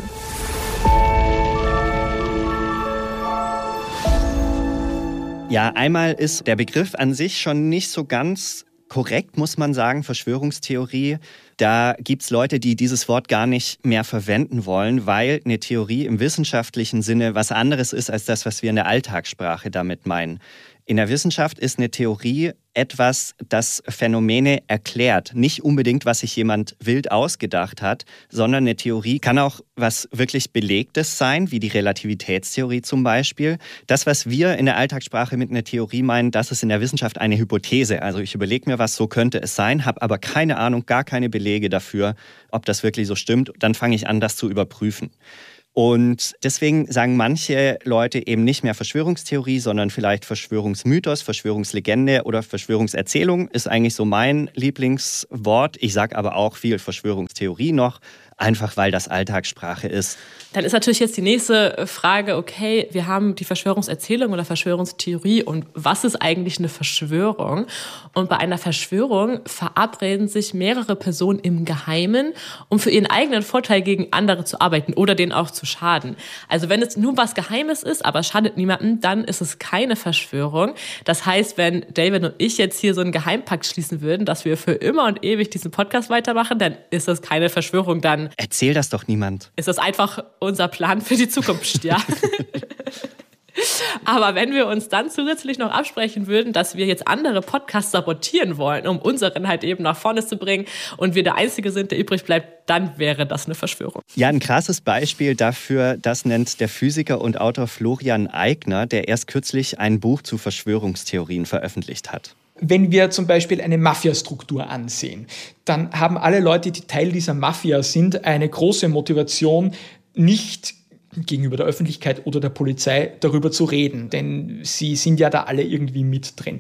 Ja, einmal ist der Begriff an sich schon nicht so ganz korrekt, muss man sagen, Verschwörungstheorie. Da gibt es Leute, die dieses Wort gar nicht mehr verwenden wollen, weil eine Theorie im wissenschaftlichen Sinne was anderes ist als das, was wir in der Alltagssprache damit meinen. In der Wissenschaft ist eine Theorie etwas, das Phänomene erklärt. Nicht unbedingt, was sich jemand wild ausgedacht hat, sondern eine Theorie kann auch was wirklich Belegtes sein, wie die Relativitätstheorie zum Beispiel. Das, was wir in der Alltagssprache mit einer Theorie meinen, das ist in der Wissenschaft eine Hypothese. Also ich überlege mir was, so könnte es sein, habe aber keine Ahnung, gar keine Belege dafür, ob das wirklich so stimmt. Dann fange ich an, das zu überprüfen. Und deswegen sagen manche Leute eben nicht mehr Verschwörungstheorie, sondern vielleicht Verschwörungsmythos, Verschwörungslegende oder Verschwörungserzählung ist eigentlich so mein Lieblingswort. Ich sage aber auch viel Verschwörungstheorie noch. einfach weil das Alltagssprache ist. Dann ist natürlich jetzt die nächste Frage, okay, wir haben die Verschwörungserzählung oder Verschwörungstheorie und was ist eigentlich eine Verschwörung? Und bei einer Verschwörung verabreden sich mehrere Personen im Geheimen, um für ihren eigenen Vorteil gegen andere zu arbeiten oder denen auch zu schaden. Also wenn es nur was Geheimes ist, aber es schadet niemandem, dann ist es keine Verschwörung. Das heißt, wenn David und ich jetzt hier so einen Geheimpakt schließen würden, dass wir für immer und ewig diesen Podcast weitermachen, dann ist das keine Verschwörung, dann erzähl das doch niemand. Ist das einfach unser Plan für die Zukunft, ja. Aber wenn wir uns dann zusätzlich noch absprechen würden, dass wir jetzt andere Podcasts sabotieren wollen, um unseren halt eben nach vorne zu bringen und wir der Einzige sind, der übrig bleibt, dann wäre das eine Verschwörung. Ja, ein krasses Beispiel dafür, das nennt der Physiker und Autor Florian Eigner, der erst kürzlich ein Buch zu Verschwörungstheorien veröffentlicht hat. Wenn wir zum Beispiel eine Mafiastruktur ansehen, dann haben alle Leute, die Teil dieser Mafia sind, eine große Motivation, nicht gegenüber der Öffentlichkeit oder der Polizei darüber zu reden, denn sie sind ja da alle irgendwie mit drin.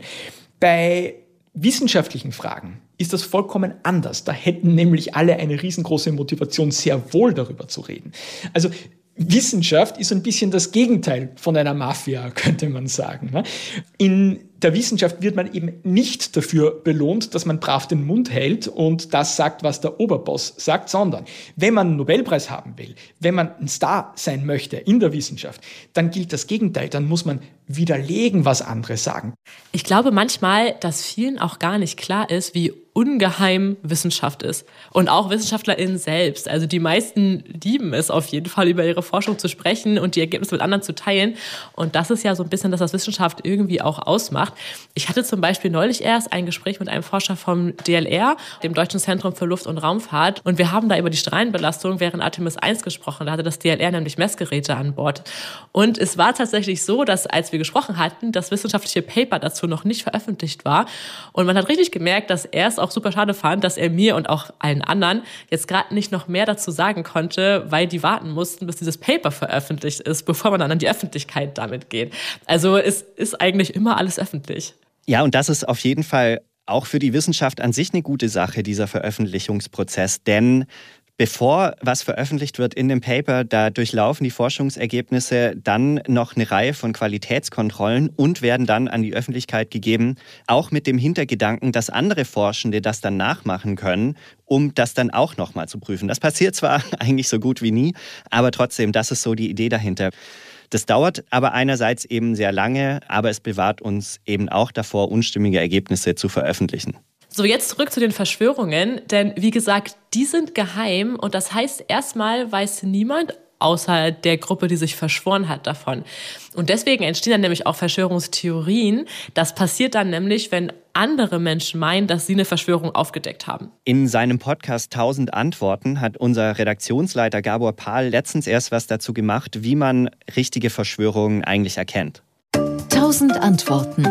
Bei wissenschaftlichen Fragen ist das vollkommen anders. Da hätten nämlich alle eine riesengroße Motivation, sehr wohl darüber zu reden. Also Wissenschaft ist ein bisschen das Gegenteil von einer Mafia, könnte man sagen. In der Wissenschaft wird man eben nicht dafür belohnt, dass man brav den Mund hält und das sagt, was der Oberboss sagt, sondern wenn man einen Nobelpreis haben will, wenn man ein Star sein möchte in der Wissenschaft, dann gilt das Gegenteil. Dann muss man widerlegen, was andere sagen. Ich glaube manchmal, dass vielen auch gar nicht klar ist, wie ungeheim Wissenschaft ist. Und auch WissenschaftlerInnen selbst. Also die meisten lieben es auf jeden Fall, über ihre Forschung zu sprechen und die Ergebnisse mit anderen zu teilen. Und das ist ja so ein bisschen das, was Wissenschaft irgendwie auch ausmacht. Ich hatte zum Beispiel neulich erst ein Gespräch mit einem Forscher vom D L R, dem Deutschen Zentrum für Luft- und Raumfahrt. Und wir haben da über die Strahlenbelastung während Artemis eins gesprochen. Da hatte das D L R nämlich Messgeräte an Bord. Und es war tatsächlich so, dass als wir gesprochen hatten, das wissenschaftliche Paper dazu noch nicht veröffentlicht war. Und man hat richtig gemerkt, dass er es auch super schade fand, dass er mir und auch allen anderen jetzt gerade nicht noch mehr dazu sagen konnte, weil die warten mussten, bis dieses Paper veröffentlicht ist, bevor man dann an die Öffentlichkeit damit geht. Also es ist eigentlich immer alles öffentlich. Ja, und das ist auf jeden Fall auch für die Wissenschaft an sich eine gute Sache, dieser Veröffentlichungsprozess, denn bevor was veröffentlicht wird in dem Paper, da durchlaufen die Forschungsergebnisse dann noch eine Reihe von Qualitätskontrollen und werden dann an die Öffentlichkeit gegeben, auch mit dem Hintergedanken, dass andere Forschende das dann nachmachen können, um das dann auch nochmal zu prüfen. Das passiert zwar eigentlich so gut wie nie, aber trotzdem, das ist so die Idee dahinter. Das dauert aber einerseits eben sehr lange, aber es bewahrt uns eben auch davor, unstimmige Ergebnisse zu veröffentlichen. So, jetzt zurück zu den Verschwörungen, denn wie gesagt, die sind geheim und das heißt, erstmal weiß niemand außer der Gruppe, die sich verschworen hat, davon. Und deswegen entstehen dann nämlich auch Verschwörungstheorien. Das passiert dann nämlich, wenn andere Menschen meinen, dass sie eine Verschwörung aufgedeckt haben. In seinem Podcast tausend Antworten hat unser Redaktionsleiter Gabor Pahl letztens erst was dazu gemacht, wie man richtige Verschwörungen eigentlich erkennt. tausend Antworten.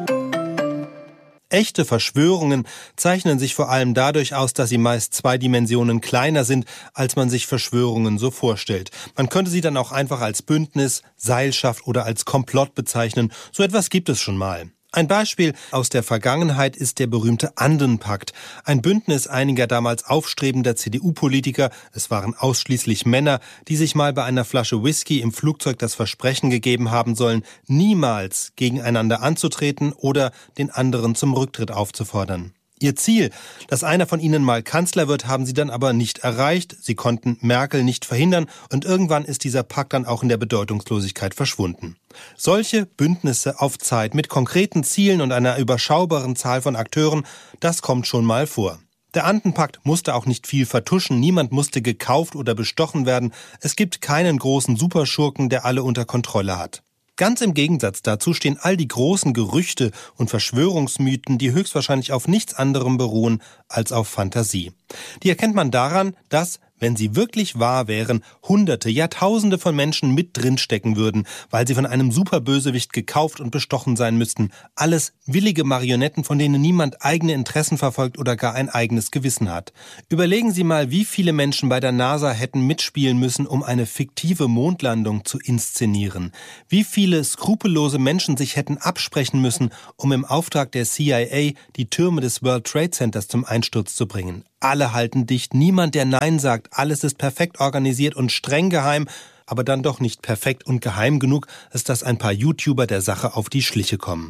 Echte Verschwörungen zeichnen sich vor allem dadurch aus, dass sie meist zwei Dimensionen kleiner sind, als man sich Verschwörungen so vorstellt. Man könnte sie dann auch einfach als Bündnis, Seilschaft oder als Komplott bezeichnen. So etwas gibt es schon mal. Ein Beispiel aus der Vergangenheit ist der berühmte Anden-Pakt, ein Bündnis einiger damals aufstrebender C D U-Politiker, es waren ausschließlich Männer, die sich mal bei einer Flasche Whisky im Flugzeug das Versprechen gegeben haben sollen, niemals gegeneinander anzutreten oder den anderen zum Rücktritt aufzufordern. Ihr Ziel, dass einer von ihnen mal Kanzler wird, haben sie dann aber nicht erreicht. Sie konnten Merkel nicht verhindern und irgendwann ist dieser Pakt dann auch in der Bedeutungslosigkeit verschwunden. Solche Bündnisse auf Zeit mit konkreten Zielen und einer überschaubaren Zahl von Akteuren, das kommt schon mal vor. Der Anden-Pakt musste auch nicht viel vertuschen, niemand musste gekauft oder bestochen werden. Es gibt keinen großen Superschurken, der alle unter Kontrolle hat. Ganz im Gegensatz dazu stehen all die großen Gerüchte und Verschwörungsmythen, die höchstwahrscheinlich auf nichts anderem beruhen als auf Fantasie. Die erkennt man daran, dass, wenn sie wirklich wahr wären, Hunderte, Jahrtausende von Menschen mit drinstecken würden, weil sie von einem Superbösewicht gekauft und bestochen sein müssten. Alles willige Marionetten, von denen niemand eigene Interessen verfolgt oder gar ein eigenes Gewissen hat. Überlegen Sie mal, wie viele Menschen bei der NASA hätten mitspielen müssen, um eine fiktive Mondlandung zu inszenieren. Wie viele skrupellose Menschen sich hätten absprechen müssen, um im Auftrag der C I A die Türme des World Trade Centers zum Einsturz zu bringen. Alle halten dicht, niemand, der Nein sagt. Alles ist perfekt organisiert und streng geheim, aber dann doch nicht perfekt und geheim genug, als dass ein paar YouTuber der Sache auf die Schliche kommen.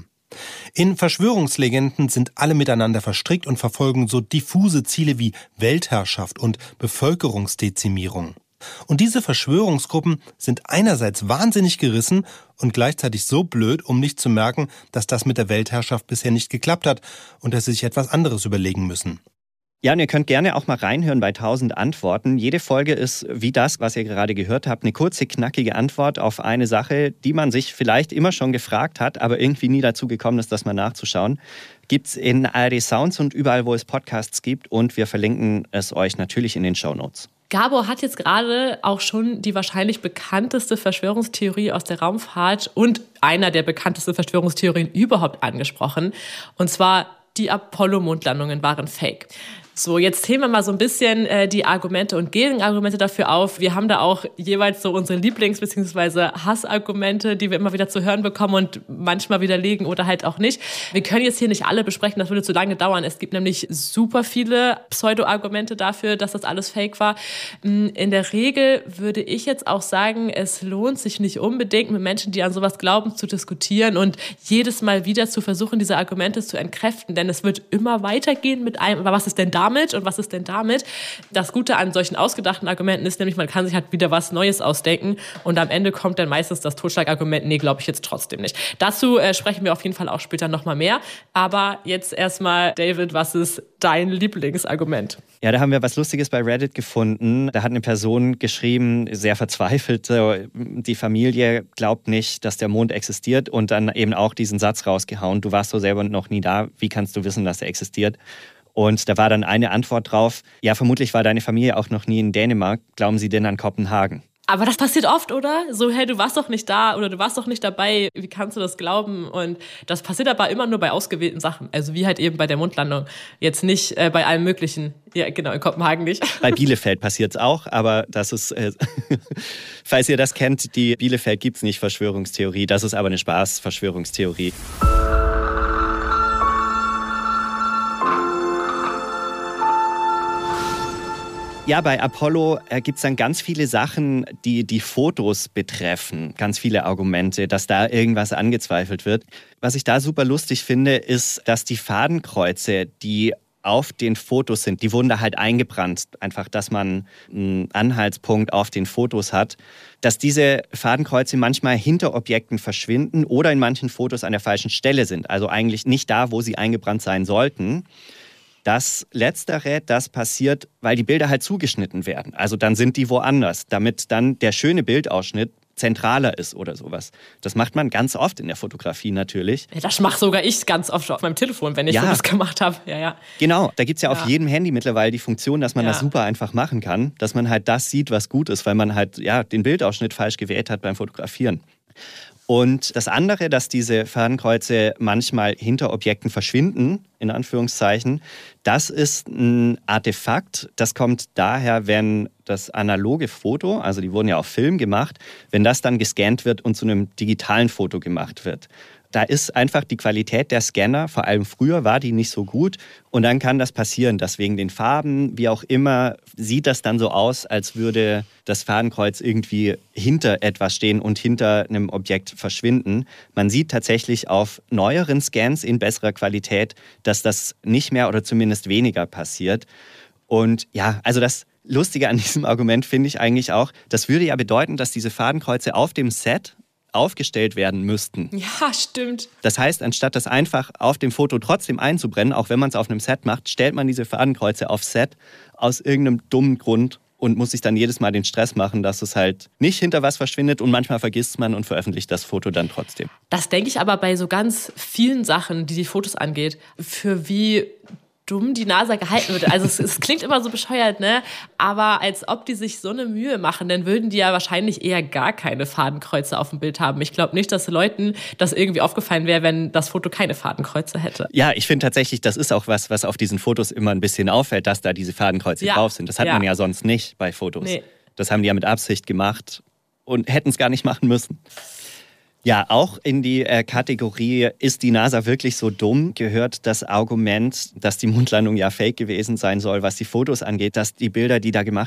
In Verschwörungslegenden sind alle miteinander verstrickt und verfolgen so diffuse Ziele wie Weltherrschaft und Bevölkerungsdezimierung. Und diese Verschwörungsgruppen sind einerseits wahnsinnig gerissen und gleichzeitig so blöd, um nicht zu merken, dass das mit der Weltherrschaft bisher nicht geklappt hat und dass sie sich etwas anderes überlegen müssen. Ja, und ihr könnt gerne auch mal reinhören bei tausend Antworten. Jede Folge ist, wie das, was ihr gerade gehört habt, eine kurze, knackige Antwort auf eine Sache, die man sich vielleicht immer schon gefragt hat, aber irgendwie nie dazu gekommen ist, das mal nachzuschauen. Gibt's in A R D Sounds und überall, wo es Podcasts gibt, und wir verlinken es euch natürlich in den Shownotes. Gabor hat jetzt gerade auch schon die wahrscheinlich bekannteste Verschwörungstheorie aus der Raumfahrt und einer der bekanntesten Verschwörungstheorien überhaupt angesprochen. Und zwar, die Apollo-Mondlandungen waren fake. So, jetzt zählen wir mal so ein bisschen äh, die Argumente und Gegenargumente dafür auf. Wir haben da auch jeweils so unsere Lieblings- bzw. Hassargumente, die wir immer wieder zu hören bekommen und manchmal widerlegen oder halt auch nicht. Wir können jetzt hier nicht alle besprechen, das würde zu lange dauern. Es gibt nämlich super viele Pseudo-Argumente dafür, dass das alles fake war. In der Regel würde ich jetzt auch sagen, es lohnt sich nicht unbedingt, mit Menschen, die an sowas glauben, zu diskutieren und jedes Mal wieder zu versuchen, diese Argumente zu entkräften. Denn es wird immer weitergehen mit einem, aber was ist denn da? Damit und was ist denn damit? Das Gute an solchen ausgedachten Argumenten ist nämlich, man kann sich halt wieder was Neues ausdenken und am Ende kommt dann meistens das Totschlagargument, nee, glaube ich jetzt trotzdem nicht. Dazu äh, sprechen wir auf jeden Fall auch später nochmal mehr. Aber jetzt erstmal, David, was ist dein Lieblingsargument? Ja, da haben wir was Lustiges bei Reddit gefunden. Da hat eine Person geschrieben, sehr verzweifelt, die Familie glaubt nicht, dass der Mond existiert und dann eben auch diesen Satz rausgehauen, du warst so selber noch nie da, wie kannst du wissen, dass er existiert? Und da war dann eine Antwort drauf, ja, vermutlich war deine Familie auch noch nie in Dänemark, glauben sie denn an Kopenhagen? Aber das passiert oft, oder? So, hey, du warst doch nicht da oder du warst doch nicht dabei, wie kannst du das glauben? Und das passiert aber immer nur bei ausgewählten Sachen. Also wie halt eben bei der Mondlandung. Jetzt nicht äh, bei allem Möglichen. Ja, genau, in Kopenhagen nicht. Bei Bielefeld passiert es auch, aber das ist, äh, falls ihr das kennt, die Bielefeld gibt's nicht Verschwörungstheorie. Das ist aber eine Spaß-Verschwörungstheorie. Ja, bei Apollo äh, gibt es dann ganz viele Sachen, die die Fotos betreffen. Ganz viele Argumente, dass da irgendwas angezweifelt wird. Was ich da super lustig finde, ist, dass die Fadenkreuze, die auf den Fotos sind, die wurden da halt eingebrannt. Einfach, dass man einen Anhaltspunkt auf den Fotos hat. Dass diese Fadenkreuze manchmal hinter Objekten verschwinden oder in manchen Fotos an der falschen Stelle sind. Also eigentlich nicht da, wo sie eingebrannt sein sollten. Das Letztere, das passiert, weil die Bilder halt zugeschnitten werden. Also dann sind die woanders, damit dann der schöne Bildausschnitt zentraler ist oder sowas. Das macht man ganz oft in der Fotografie natürlich. Ja, das mache sogar ich ganz oft auf meinem Telefon, wenn ich ja. sowas gemacht habe. Ja, ja. Genau, da gibt es ja, ja auf Ja. jedem Handy mittlerweile die Funktion, dass man Ja. das super einfach machen kann, dass man halt das sieht, was gut ist, weil man halt ja, den Bildausschnitt falsch gewählt hat beim Fotografieren. Und das andere, dass diese Fadenkreuze manchmal hinter Objekten verschwinden, in Anführungszeichen, das ist ein Artefakt. Das kommt daher, wenn das analoge Foto, also die wurden ja auf Film gemacht, wenn das dann gescannt wird und zu einem digitalen Foto gemacht wird. Da ist einfach die Qualität der Scanner, vor allem früher war die nicht so gut. Und dann kann das passieren, dass wegen den Farben, wie auch immer, sieht das dann so aus, als würde das Fadenkreuz irgendwie hinter etwas stehen und hinter einem Objekt verschwinden. Man sieht tatsächlich auf neueren Scans in besserer Qualität, dass das nicht mehr oder zumindest weniger passiert. Und ja, also das Lustige an diesem Argument finde ich eigentlich auch, das würde ja bedeuten, dass diese Fadenkreuze auf dem Set aufgestellt werden müssten. Ja, stimmt. Das heißt, anstatt das einfach auf dem Foto trotzdem einzubrennen, auch wenn man es auf einem Set macht, stellt man diese Fadenkreuze auf Set aus irgendeinem dummen Grund und muss sich dann jedes Mal den Stress machen, dass es halt nicht hinter was verschwindet und manchmal vergisst man und veröffentlicht das Foto dann trotzdem. Das denke ich aber bei so ganz vielen Sachen, die die Fotos angeht, für wie dumm die NASA gehalten wird. Also es, es klingt immer so bescheuert, ne? Aber als ob die sich so eine Mühe machen, dann würden die ja wahrscheinlich eher gar keine Fadenkreuze auf dem Bild haben. Ich glaube nicht, dass Leuten das irgendwie aufgefallen wäre, wenn das Foto keine Fadenkreuze hätte. Ja, ich finde tatsächlich, das ist auch was, was auf diesen Fotos immer ein bisschen auffällt, dass da diese Fadenkreuze Ja. drauf sind. Das hat Ja. man ja sonst nicht bei Fotos. Nee. Das haben die ja mit Absicht gemacht und hätten es gar nicht machen müssen. Ja, auch in die äh, Kategorie ist die NASA wirklich so dumm gehört das Argument, dass die Mondlandung ja fake gewesen sein soll, was die Fotos angeht, dass die Bilder, die da gemacht